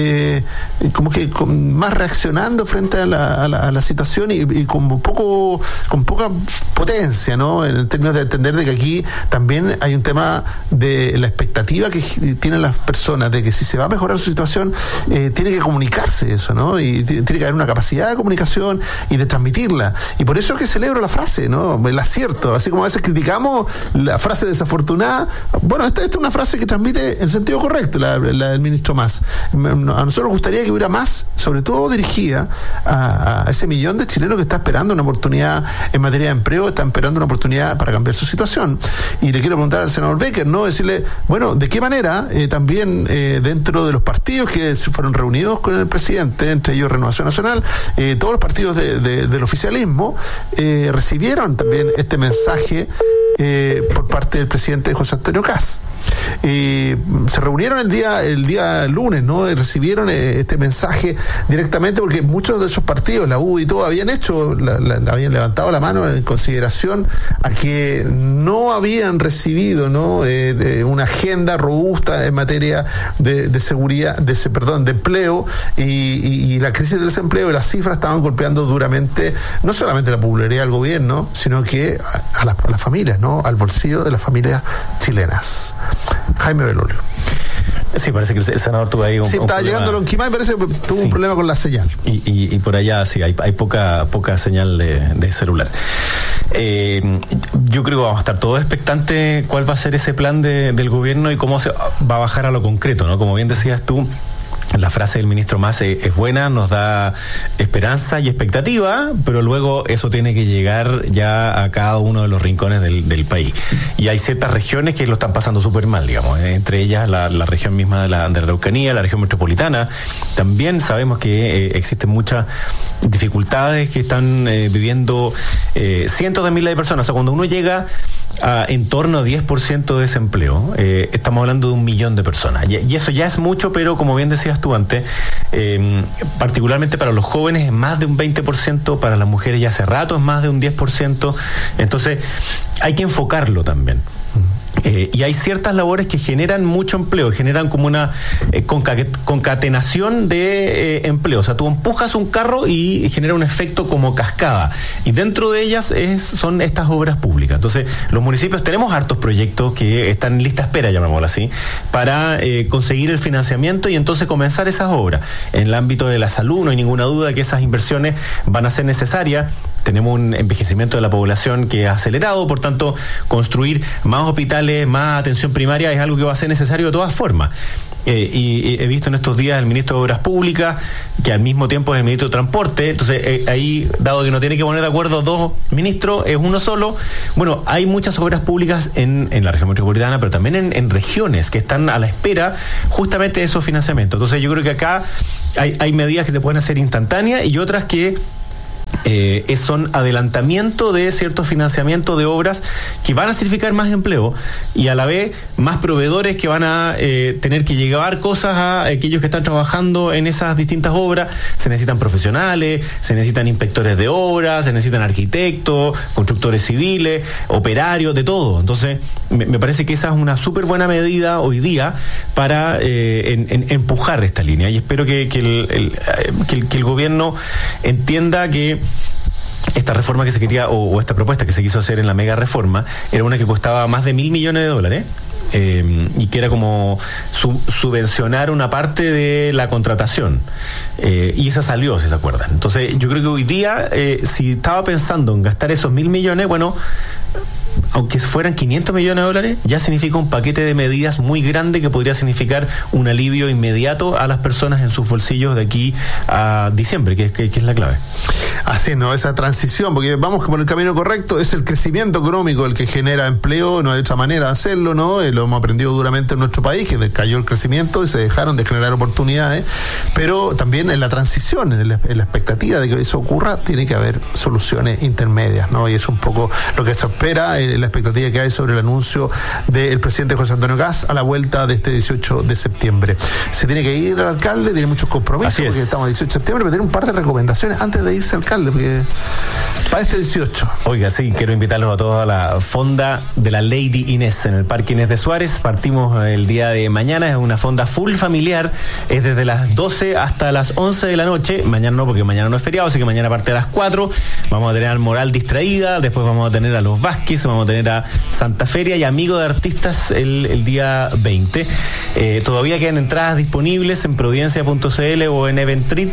como que más reaccionando frente a la situación y con poca potencia, ¿no?, en términos de entender de que aquí también hay un tema de la expectativa que tienen las personas de que si se va a mejorar su situación, tiene que comunicarse eso, ¿no? Y tiene que haber una capacidad de comunicación y de transmitirla. Y por eso es que celebro la frase, ¿no?, el acierto. Así como a veces criticamos la frase desafortunada, bueno, esta es una frase que transmite el sentido correcto, la del ministro Mas. A nosotros nos gustaría que hubiera más, sobre todo dirigida a ese millón de chilenos que está esperando una oportunidad en materia de empleo, está esperando una oportunidad para cambiar su situación. Y le quiero preguntar al senador Becker, ¿no?, decirle, bueno, ¿de qué manera también dentro de los partidos que se fueron reunidos con el presidente, entre ellos Renovación Nacional, todos los partidos del oficialismo recibieron también este mensaje por parte del presidente José Antonio Kast? Se reunieron el día lunes, ¿no?, y recibieron este mensaje directamente, porque muchos de esos partidos, la UDI y todo, habían habían levantado la mano en consideración a que no habían recibido, ¿no?, una agenda robusta en materia de seguridad, de empleo, y la crisis del desempleo y las cifras estaban golpeando duramente no solamente la popularidad del gobierno, sino que a las familias, ¿no?, al bolsillo de las familias chilenas. Jaime Belolio. Sí, parece que el senador tuvo ahí un estaba problema. Llegando a Lonquimay, parece que tuvo un problema con la señal. Y por allá sí, hay poca señal de celular. Yo creo que vamos a estar todos expectantes cuál va a ser ese plan del gobierno y cómo se va a bajar a lo concreto, ¿no? Como bien decías tú, la frase del ministro Mas es buena, nos da esperanza y expectativa, pero luego eso tiene que llegar ya a cada uno de los rincones del país. Y hay ciertas regiones que lo están pasando súper mal, digamos, entre ellas la región misma de la Araucanía, la región metropolitana. También sabemos que existen muchas dificultades que están viviendo cientos de miles de personas. O sea, cuando uno llega a en torno a 10% de desempleo, estamos hablando de 1 millón de personas. Y eso ya es mucho, pero como bien decías tú antes, particularmente para los jóvenes es más de un 20%, para las mujeres ya hace rato es más de un 10%, entonces hay que enfocarlo también. Y hay ciertas labores que generan mucho empleo, generan como una concatenación de empleo. O sea, tú empujas un carro y genera un efecto como cascada. Y dentro de ellas son estas obras públicas. Entonces, los municipios tenemos hartos proyectos que están en lista espera, llamémoslo así, para conseguir el financiamiento y entonces comenzar esas obras. En el ámbito de la salud no hay ninguna duda que esas inversiones van a ser necesarias. tenemos un envejecimiento de la población que es acelerado, por tanto, construir más hospitales, más atención primaria es algo que va a ser necesario de todas formas. Y he visto en estos días el ministro de Obras Públicas, que al mismo tiempo es el ministro de Transporte, entonces ahí, dado que no tiene que poner de acuerdo dos ministros, es uno solo. Bueno, hay muchas obras públicas en la región metropolitana, pero también en regiones que están a la espera justamente de esos financiamientos. Entonces yo creo que acá hay medidas que se pueden hacer instantáneas y otras que son adelantamiento de cierto financiamiento de obras que van a significar más empleo y a la vez más proveedores que van a tener que llevar cosas a aquellos que están trabajando en esas distintas obras. Se necesitan profesionales, se necesitan inspectores de obras, se necesitan arquitectos, constructores civiles, operarios, de todo. Entonces me parece que esa es una súper buena medida hoy día para empujar esta línea, y espero que el gobierno entienda que esta reforma que se quería, o esta propuesta que se quiso hacer en la mega reforma, era una que costaba más de $1.000 millones, y que era como subvencionar una parte de la contratación, y esa salió, si se acuerdan. Entonces yo creo que hoy día, si estaba pensando en gastar esos $1.000 millones, bueno, aunque fueran $500 millones, ya significa un paquete de medidas muy grande que podría significar un alivio inmediato a las personas en sus bolsillos de aquí a diciembre, que es la clave. Así, ¿no? Esa transición, porque vamos por el camino correcto, es el crecimiento económico el que genera empleo, no hay otra manera de hacerlo, ¿no? Lo hemos aprendido duramente en nuestro país, que cayó el crecimiento y se dejaron de generar oportunidades, pero también en la transición, en la expectativa de que eso ocurra, tiene que haber soluciones intermedias, ¿no? Y es un poco lo que se espera, la expectativa que hay sobre el anuncio del presidente José Antonio Kast a la vuelta de este 18 de septiembre. Se tiene que ir al alcalde, tiene muchos compromisos, porque estamos el 18 de septiembre, pero tiene un par de recomendaciones antes de irse al alcalde, porque para este 18. Oiga, sí, quiero invitarlos a todos a la fonda de la Lady Inés en el Parque Inés de Suárez. Partimos el día de mañana, es una fonda full familiar, es desde las 12 hasta las 11 de la noche. Mañana no, porque mañana no es feriado, así que mañana parte a las 4 vamos a tener al Moral Distraída, después vamos a tener a los Vázquez, vamos a tener a Santa Feria y Amigo de Artistas el día 20. Todavía quedan entradas disponibles en providencia.cl o en Eventrit.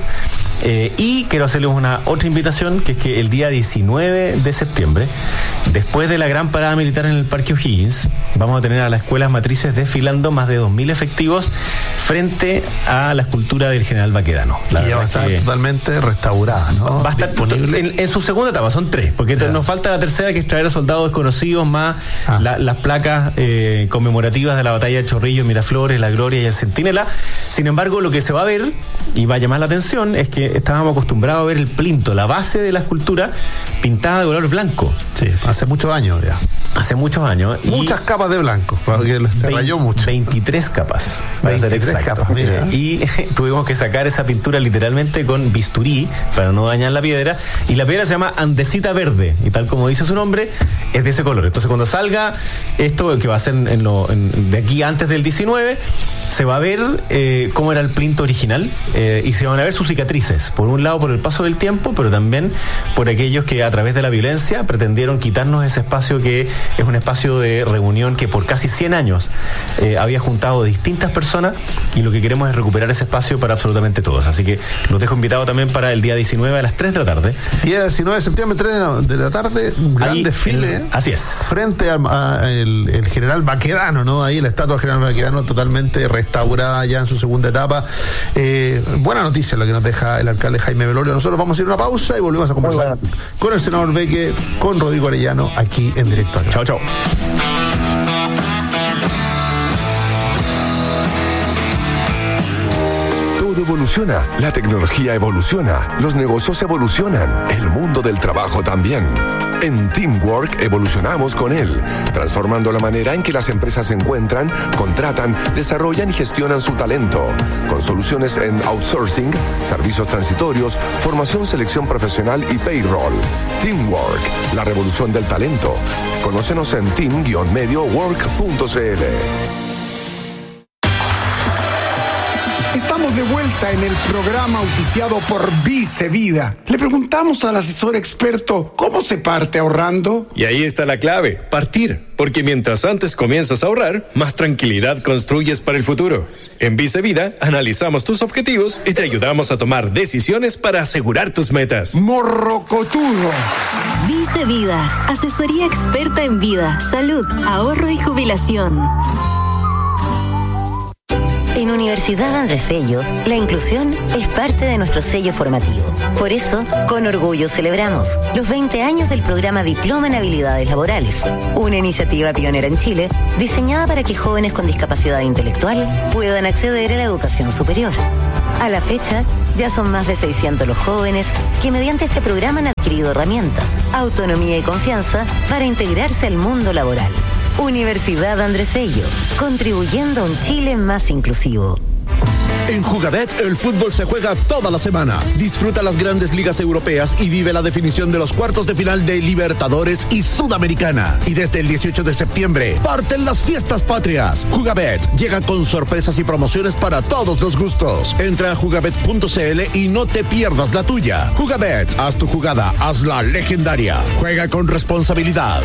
Y quiero hacerles una otra invitación, que es que el día 19 de septiembre, después de la gran parada militar en el Parque O'Higgins, vamos a tener a las escuelas matrices desfilando más de 2.000 efectivos frente a la escultura del general Baquedano. Y ya va a estar totalmente restaurada, ¿no? Va a estar en su segunda etapa, son 3, porque nos falta la tercera, que es traer a soldados desconocidos, más las placas conmemorativas de la batalla de Chorrillos, Miraflores, La Gloria y el Centinela. Sin embargo, lo que se va a ver y va a llamar la atención es que estábamos acostumbrados a ver el plinto, la base de la escultura, pintada de color blanco. Sí, hace muchos años ya. Hace muchos años. Muchas capas de blanco, porque se rayó mucho. 23 capas. 23 capas, mira. Y tuvimos que sacar esa pintura literalmente con bisturí para no dañar la piedra. Y la piedra se llama andesita verde. Y tal como dice su nombre, es de ese color. Entonces cuando salga esto, que va a ser de aquí antes del 19, se va a ver cómo era el plinto original, y se van a ver sus cicatrices. Por un lado por el paso del tiempo, pero también por aquellos que a través de la violencia pretendieron quitarnos ese espacio que es un espacio de reunión que por casi 100 años había juntado distintas personas, y lo que queremos es recuperar ese espacio para absolutamente todos. Así que los dejo invitados también para el día 19 a las 3 de la tarde. Día 19 de septiembre, 3 de la tarde, un gran desfile. Así es. Frente al general Baquedano, ¿no? Ahí la estatua del general Baquedano totalmente restaurada ya en su segunda etapa. Buena noticia la que nos deja el alcalde Jaime Belolio. Nosotros vamos a ir a una pausa y volvemos a conversar con el senador Beque, con Rodrigo Arellano, aquí en Directo Acá. Chao, chao. Todo evoluciona, la tecnología evoluciona, los negocios evolucionan, el mundo del trabajo también. En Teamwork evolucionamos con él, transformando la manera en que las empresas se encuentran, contratan, desarrollan y gestionan su talento, con soluciones en outsourcing, servicios transitorios, formación, selección profesional y payroll. Teamwork, la revolución del talento. Conócenos en team-mediowork.cl. Estamos Estamos de vuelta en el programa auspiciado por Vice Vida. Le preguntamos al asesor experto cómo se parte ahorrando. Y ahí está la clave, partir. Porque mientras antes comienzas a ahorrar, más tranquilidad construyes para el futuro. En Vice Vida analizamos tus objetivos y te ayudamos a tomar decisiones para asegurar tus metas. Morrocotudo. Vice Vida, asesoría experta en vida, salud, ahorro y jubilación. En Universidad Andrés Bello, la inclusión es parte de nuestro sello formativo. Por eso, con orgullo celebramos los 20 años del programa Diploma en Habilidades Laborales, una iniciativa pionera en Chile diseñada para que jóvenes con discapacidad intelectual puedan acceder a la educación superior. A la fecha, ya son más de 600 los jóvenes que mediante este programa han adquirido herramientas, autonomía y confianza para integrarse al mundo laboral. Universidad Andrés Bello, contribuyendo a un Chile más inclusivo. En Jugabet, el fútbol se juega toda la semana. Disfruta las grandes ligas europeas y vive la definición de los cuartos de final de Libertadores y Sudamericana. Y desde el 18 de septiembre, parten las fiestas patrias. Jugabet llega con sorpresas y promociones para todos los gustos. Entra a jugabet.cl y no te pierdas la tuya. Jugabet, haz tu jugada, hazla legendaria. Juega con responsabilidad.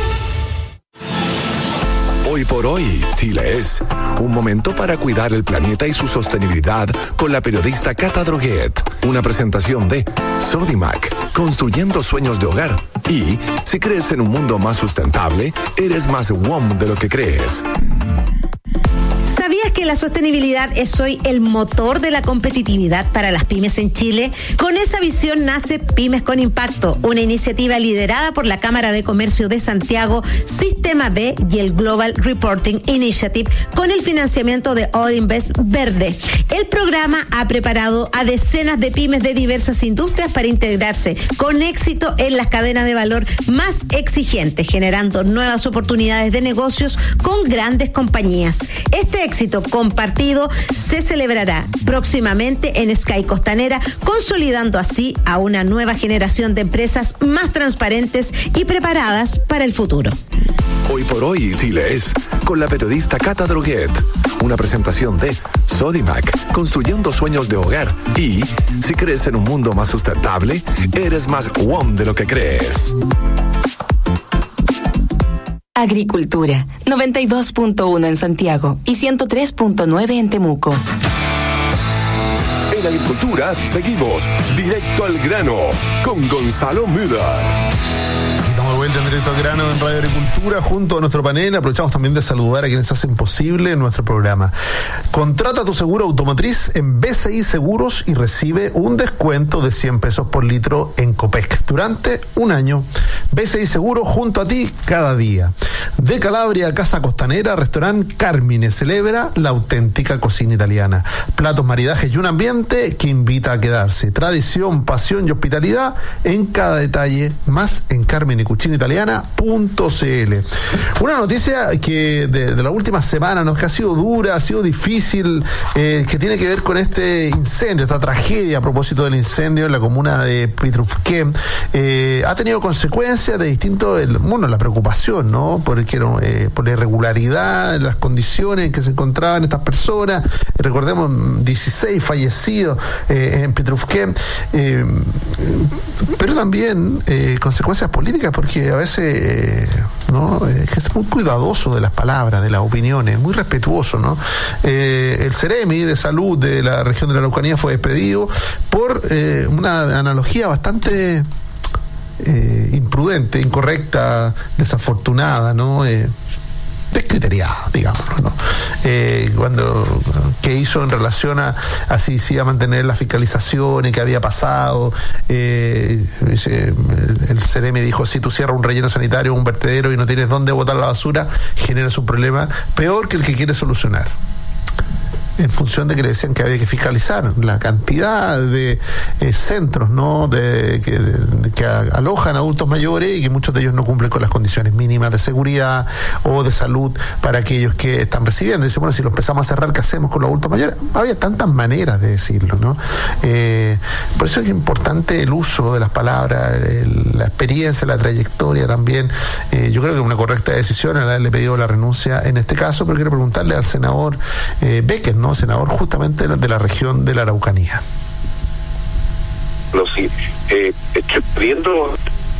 Hoy por hoy, Chile es un momento para cuidar el planeta y su sostenibilidad con la periodista Cata Droguet. Una presentación de Sodimac, construyendo sueños de hogar. Y si crees en un mundo más sustentable, eres más WOM de lo que crees. ¿Sabías que la sostenibilidad es hoy el motor de la competitividad para las pymes en Chile? Con esa visión nace Pymes con Impacto, una iniciativa liderada por la Cámara de Comercio de Santiago, Sistema B y el Global Reporting Initiative, con el financiamiento de All Invest Verde. El programa ha preparado a decenas de pymes de diversas industrias para integrarse con éxito en las cadenas de valor más exigentes, generando nuevas oportunidades de negocios con grandes compañías. Este éxito compartido se celebrará próximamente en Sky Costanera, consolidando así a una nueva generación de empresas más transparentes y preparadas para el futuro. Hoy por hoy, Chile es con la periodista Cata Droguet. Una presentación de Sodimac, construyendo sueños de hogar. Y si crees en un mundo más sustentable, eres más WOM de lo que crees. Agricultura, 92.1 en Santiago y 103.9 en Temuco. En Agricultura seguimos directo al grano con Gonzalo Müller. Estamos de vuelta en Directo al Grano en Radio Agricultura junto a nuestro panel. Aprovechamos también de saludar a quienes hacen posible nuestro programa. Contrata tu seguro automotriz en BCI Seguros y recibe un descuento de 100 pesos por litro en Copec durante un año. BCI Seguro junto a ti cada día. De Calabria a Casa Costanera, Restaurante Carmine celebra la auténtica cocina italiana. Platos, maridajes y un ambiente que invita a quedarse. Tradición, pasión y hospitalidad en cada detalle, más en carminecucinaitaliana.cl. Una noticia que de la última semana, ¿no?, que ha sido dura, ha sido difícil, que tiene que ver con este incendio, esta tragedia a propósito del incendio en la comuna de Petrufquén. Ha tenido consecuencias de distinto, la preocupación, ¿no?, por la irregularidad, las condiciones en que se encontraban estas personas. Recordemos 16 fallecidos en Petrufquén, pero también consecuencias políticas, porque a veces es que es muy cuidadoso de las palabras, de las opiniones, muy respetuoso, ¿no? El Ceremi de Salud de la región de la Araucanía fue despedido por una analogía bastante imprudente, incorrecta, desafortunada, ¿no? Descriteriada, digámoslo, ¿no? Que hizo en relación a si se iba a mantener la fiscalización y qué había pasado. El CEREMI dijo: si tú cierras un relleno sanitario, un vertedero y no tienes dónde botar la basura, generas un problema peor que el que quieres solucionar. En función de que le decían que había que fiscalizar la cantidad de centros, ¿no?, que que alojan adultos mayores y que muchos de ellos no cumplen con las condiciones mínimas de seguridad o de salud para aquellos que están recibiendo. Y dice, bueno, si lo empezamos a cerrar, ¿qué hacemos con los adultos mayores? Había tantas maneras de decirlo, ¿no? Por eso es importante el uso de las palabras, la experiencia, la trayectoria también. Yo creo que es una correcta decisión al haberle pedido la renuncia en este caso, pero quiero preguntarle al senador Becker, ¿no? Senador justamente de la región de la Araucanía. Sí, estoy viendo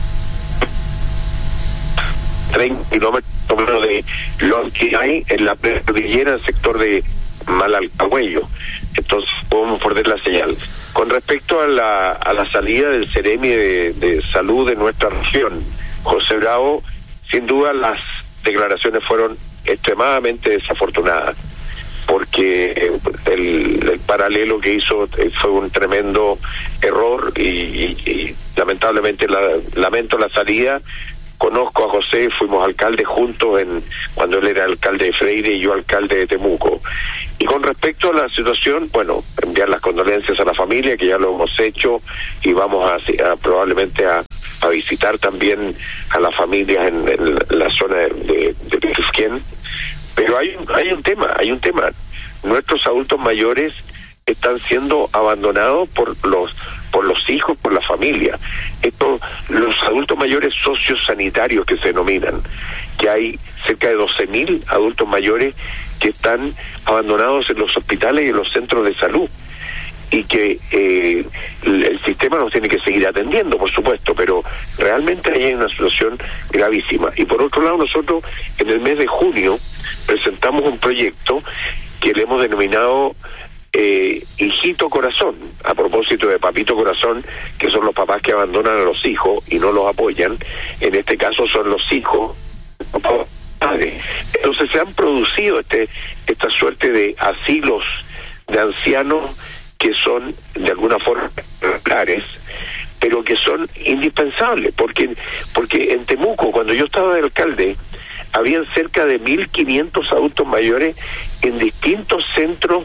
30 kilómetros de lo que hay en la cordillera, el sector de Malalcahuello. Entonces podemos perder la señal. Con respecto a la salida del Ceremi de Salud de nuestra región, José Bravo, sin duda las declaraciones fueron extremadamente desafortunadas, porque el paralelo que hizo fue un tremendo error y lamentablemente lamento la salida. Conozco a José, fuimos alcaldes juntos cuando él era alcalde de Freire y yo alcalde de Temuco. Y con respecto a la situación, bueno, enviar las condolencias a la familia, que ya lo hemos hecho, y vamos a probablemente a visitar también a las familias en la zona de Pitufquén. Pero hay un tema. Nuestros adultos mayores están siendo abandonados por los hijos, por la familia. Los adultos mayores sociosanitarios que se denominan, que hay cerca de 12.000 adultos mayores que están abandonados en los hospitales y en los centros de salud, y que el sistema nos tiene que seguir atendiendo, por supuesto, pero realmente ahí hay una situación gravísima. Y por otro lado, nosotros en el mes de junio presentamos un proyecto que le hemos denominado Hijito Corazón, a propósito de Papito Corazón, que son los papás que abandonan a los hijos y no los apoyan. En este caso son los hijos padres. Entonces se han producido esta suerte de asilos de ancianos que son de alguna forma regulares, pero que son indispensables, porque en Temuco, cuando yo estaba de alcalde, habían cerca de 1.500 adultos mayores en distintos centros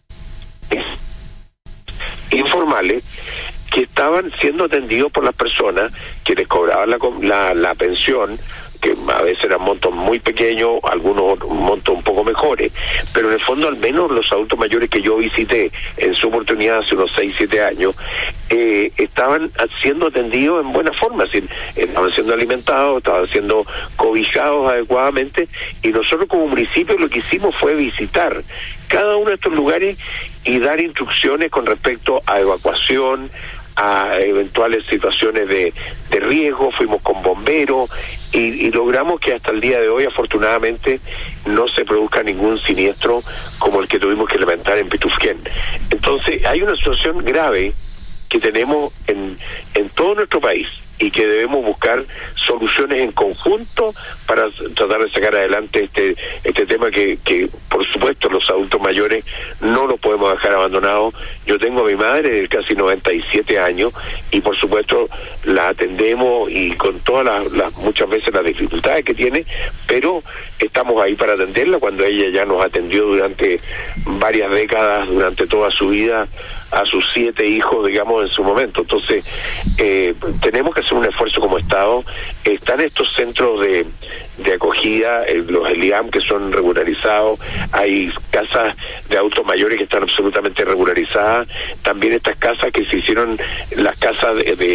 informales que estaban siendo atendidos por las personas que les cobraban la pensión, que a veces eran montos muy pequeños, algunos montos un poco mejores, pero en el fondo al menos los adultos mayores que yo visité en su oportunidad hace unos 6-7 años, estaban siendo atendidos en buena forma, estaban siendo alimentados, estaban siendo cobijados adecuadamente, y nosotros como municipio lo que hicimos fue visitar cada uno de estos lugares y dar instrucciones con respecto a evacuación, a eventuales situaciones de riesgo. Fuimos con bomberos y logramos que hasta el día de hoy afortunadamente no se produzca ningún siniestro como el que tuvimos que lamentar en Pitufquén. Entonces hay una situación grave que tenemos en todo nuestro país y que debemos buscar soluciones en conjunto para tratar de sacar adelante este tema que por supuesto los adultos mayores no los podemos dejar abandonados. Yo tengo a mi madre de casi 97 años y por supuesto la atendemos y con todas las muchas veces las dificultades que tiene, pero estamos ahí para atenderla cuando ella ya nos atendió durante varias décadas, durante toda su vida, a sus 7 hijos, digamos, en su momento. Entonces, tenemos que hacer un esfuerzo como Estado. Están estos centros de acogida, los ELIAM, que son regularizados. Hay casas de adultos mayores que están absolutamente regularizadas. También estas casas que se hicieron, las casas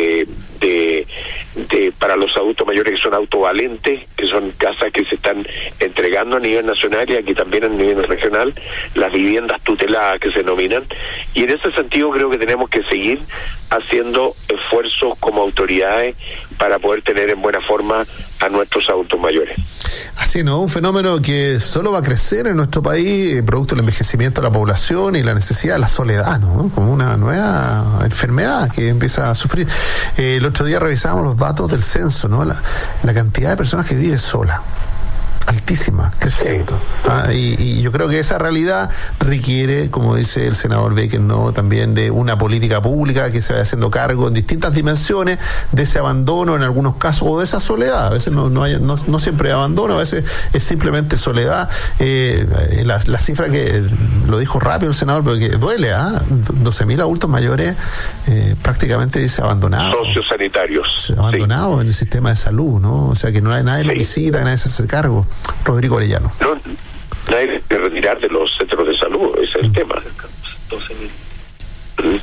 para los adultos mayores que son autovalentes, que son casas que se están entregando a nivel nacional y aquí también a nivel regional, las viviendas tuteladas que se denominan, y en ese sentido creo que tenemos que seguir haciendo esfuerzos como autoridades para poder tener en buena forma a nuestros adultos mayores. Así, ¿no? Un fenómeno que solo va a crecer en nuestro país, producto del envejecimiento de la población y la necesidad de la soledad, ¿no? Como una nueva enfermedad que empieza a sufrir. El otro día revisábamos los datos del censo, ¿no? La cantidad de personas que vive sola. Altísima, creciendo. Y yo creo que esa realidad requiere, como dice el senador Becker, ¿no? También de una política pública que se vaya haciendo cargo en distintas dimensiones de ese abandono en algunos casos o de esa soledad. A veces no siempre hay abandono, a veces es simplemente soledad. La cifra que lo dijo rápido el senador, pero que duele, 12.000 adultos mayores prácticamente dice abandonado. Sociosanitarios. Abandonado en el sistema de salud, ¿no? O sea, que no hay nadie lo visita, nadie se hace cargo. Rodrigo Orellano. No, nadie que retirar de los centros de salud, ese es el tema. 12.000.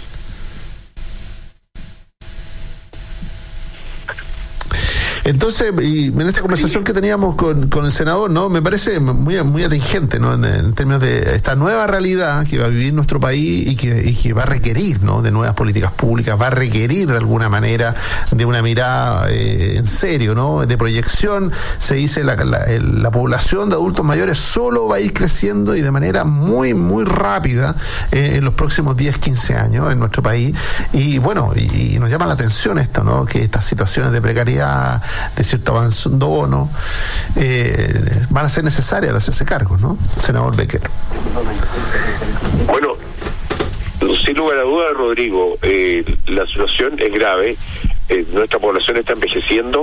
Entonces, y en esta conversación que teníamos con el senador, ¿no? Me parece muy atingente, ¿no? En términos de esta nueva realidad que va a vivir nuestro país y que va a requerir, ¿no? De nuevas políticas públicas, va a requerir de alguna manera de una mirada en serio, ¿no? De proyección. Se dice la población de adultos mayores solo va a ir creciendo y de manera muy rápida en los próximos 10, 15 años en nuestro país. Y bueno, y nos llama la atención esto, ¿no? Que estas situaciones de precariedad, de cierto abandono, van a ser necesarias de hacerse cargo, ¿no? Senador Becker. Bueno, sin lugar a dudas, Rodrigo, la situación es grave. Nuestra población está envejeciendo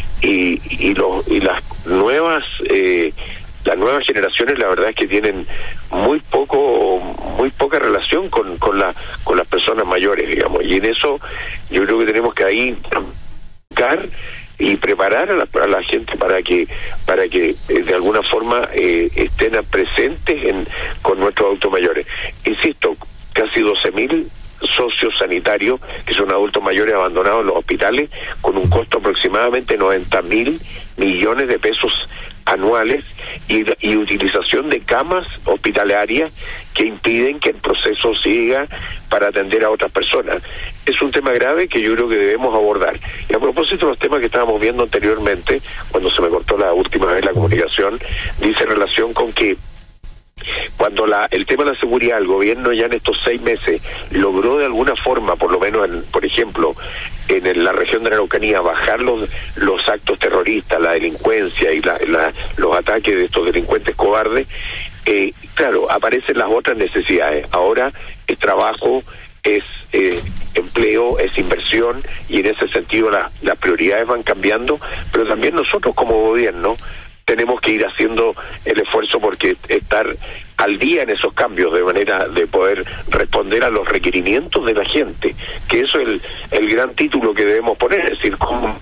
y las nuevas generaciones, la verdad es que tienen muy poca relación con las personas mayores, digamos, y en eso yo creo que tenemos que ahí buscar y preparar a la gente para que de alguna forma estén presentes con nuestros adultos mayores. Insisto, casi 12.000 socios sanitarios, que son adultos mayores abandonados en los hospitales, con un costo aproximadamente 90.000 millones de pesos anuales y utilización de camas hospitalarias que impiden que el proceso siga para atender a otras personas. Es un tema grave que yo creo que debemos abordar. Y a propósito de los temas que estábamos viendo anteriormente, cuando se me cortó la última vez la comunicación, dice en relación con que cuando el tema de la seguridad, el gobierno ya en estos 6 meses logró de alguna forma, por lo menos por ejemplo en la región de la Araucanía, bajar los actos terroristas, la delincuencia y los ataques de estos delincuentes cobardes, claro, aparecen las otras necesidades. Ahora es trabajo, es empleo, es inversión, y en ese sentido las prioridades van cambiando, pero también nosotros como gobierno tenemos que ir haciendo el esfuerzo porque estar al día en esos cambios de manera de poder responder a los requerimientos de la gente, que eso es el gran título que debemos poner, es decir, cómo.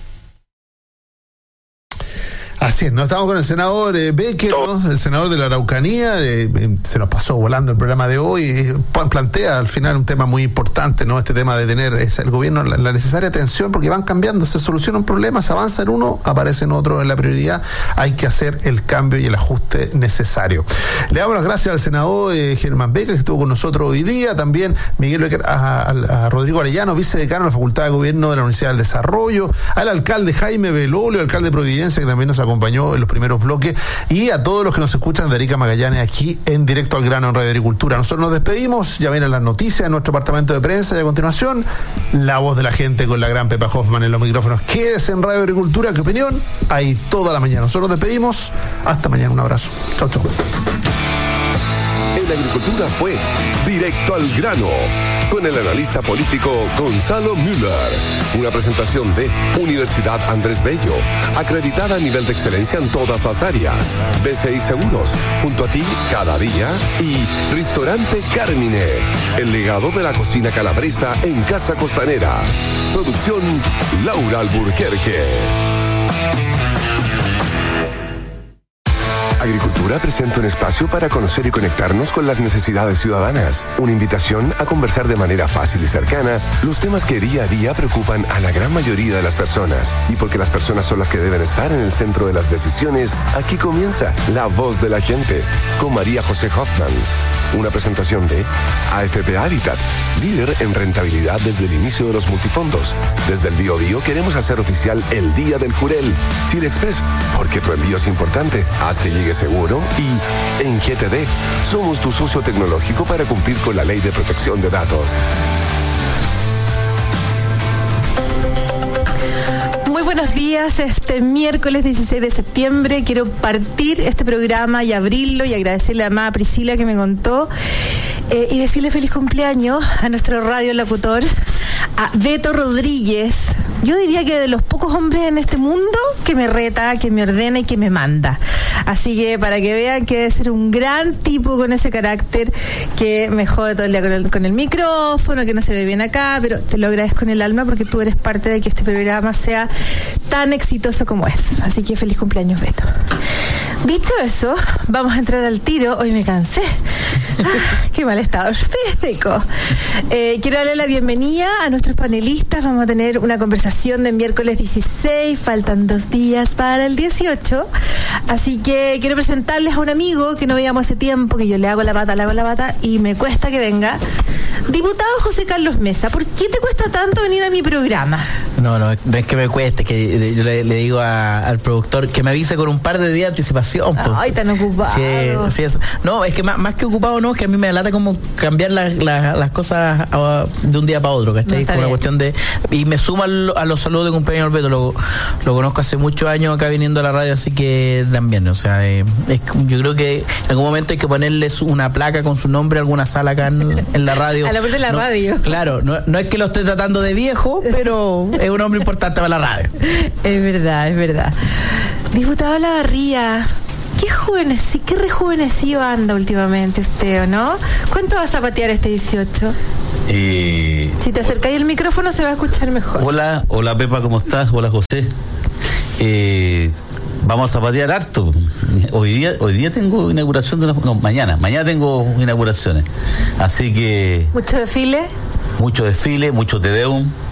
Así es, nos estamos con el senador Becker, ¿no? El senador de la Araucanía, se nos pasó volando el programa de hoy, plantea al final un tema muy importante, ¿no? Este tema de tener el gobierno la necesaria atención, porque van cambiando, se soluciona un problema, se avanza en uno, aparece en otro en la prioridad, hay que hacer el cambio y el ajuste necesario. Le damos las gracias al senador Germán Becker, que estuvo con nosotros hoy día, también Miguel Becker, a Rodrigo Arellano, vicedecano de la Facultad de Gobierno de la Universidad del Desarrollo, al alcalde Jaime Belolio, alcalde de Providencia, que también nos acompañó en los primeros bloques, y a todos los que nos escuchan de Erika Magallanes aquí en Directo al Grano en Radio Agricultura. Nosotros nos despedimos, ya vienen las noticias de nuestro departamento de prensa y a continuación la voz de la gente con la gran Pepa Hoffman en los micrófonos. Quédese en Radio Agricultura, ¿qué opinión? Ahí toda la mañana. Nosotros nos despedimos, hasta mañana, un abrazo. Chau. En Agricultura fue Directo al Grano, con el analista político Gonzalo Müller. Una presentación de Universidad Andrés Bello, acreditada a nivel de excelencia en todas las áreas. BCI Seguros, junto a ti cada día. Y Restaurante Carmine, el legado de la cocina calabresa en Casa Costanera. Producción Laura Alburquerque. Agricultura presenta un espacio para conocer y conectarnos con las necesidades ciudadanas. Una invitación a conversar de manera fácil y cercana los temas que día a día preocupan a la gran mayoría de las personas. Y porque las personas son las que deben estar en el centro de las decisiones, aquí comienza La Voz de la Gente, con María José Hoffman. Una presentación de AFP Habitat, líder en rentabilidad desde el inicio de los multifondos. Desde el Biobío queremos hacer oficial el Día del Jurel. Chile Express, porque tu envío es importante. Haz que llegue seguro. Y en GTD, somos tu socio tecnológico para cumplir con la Ley de Protección de Datos. Buenos días, este miércoles 16 de septiembre quiero partir este programa y abrirlo y agradecerle a la amada Priscila que me contó y decirle feliz cumpleaños a nuestro radiolocutor, a Beto Rodríguez. Yo diría que de los pocos hombres en este mundo que me reta, que me ordena y que me manda. Así que para que vean que debe ser un gran tipo con ese carácter, que me jode todo el día con el micrófono, que no se ve bien acá, pero te lo agradezco en el alma porque tú eres parte de que este programa sea tan exitoso como es. Así que feliz cumpleaños, Beto. Dicho eso, vamos a entrar al tiro. Hoy me cansé. Qué mal estado físico. Quiero darle la bienvenida a nuestros panelistas. Vamos a tener una conversación de miércoles 16. Faltan 2 días para el 18. Así que quiero presentarles a un amigo que no veíamos hace tiempo, que yo le hago la pata y me cuesta que venga. Diputado José Carlos Mesa, ¿por qué te cuesta tanto venir a mi programa? No es que me cueste, que yo le digo al productor que me avise con un par de días de anticipación. Ay, tan ocupado. Sí, eso. No, es que más que ocupado, no, es que a mí me lata como cambiar las cosas de un día para otro, ¿cachai? Es como una cuestión de... Y me suma a los saludos de cumpleaños al Beto, lo conozco hace muchos años acá viniendo a la radio, así que también, o sea, yo creo que en algún momento hay que ponerles una placa con su nombre a alguna sala acá en la radio. A la puerta de la radio. Claro, no es que lo esté tratando de viejo, pero es un hombre importante para la radio. Es verdad. Diputado Lavarría, qué rejuvenecido anda últimamente usted, ¿o no? ¿Cuánto va a zapatear este 18? Si te acercáis el micrófono se va a escuchar mejor. Hola Pepa, ¿cómo estás? Hola José. Vamos a zapatear harto. Hoy día tengo inauguración mañana tengo inauguraciones. Así que... ¿Mucho desfile? Mucho desfile, mucho Te Deum.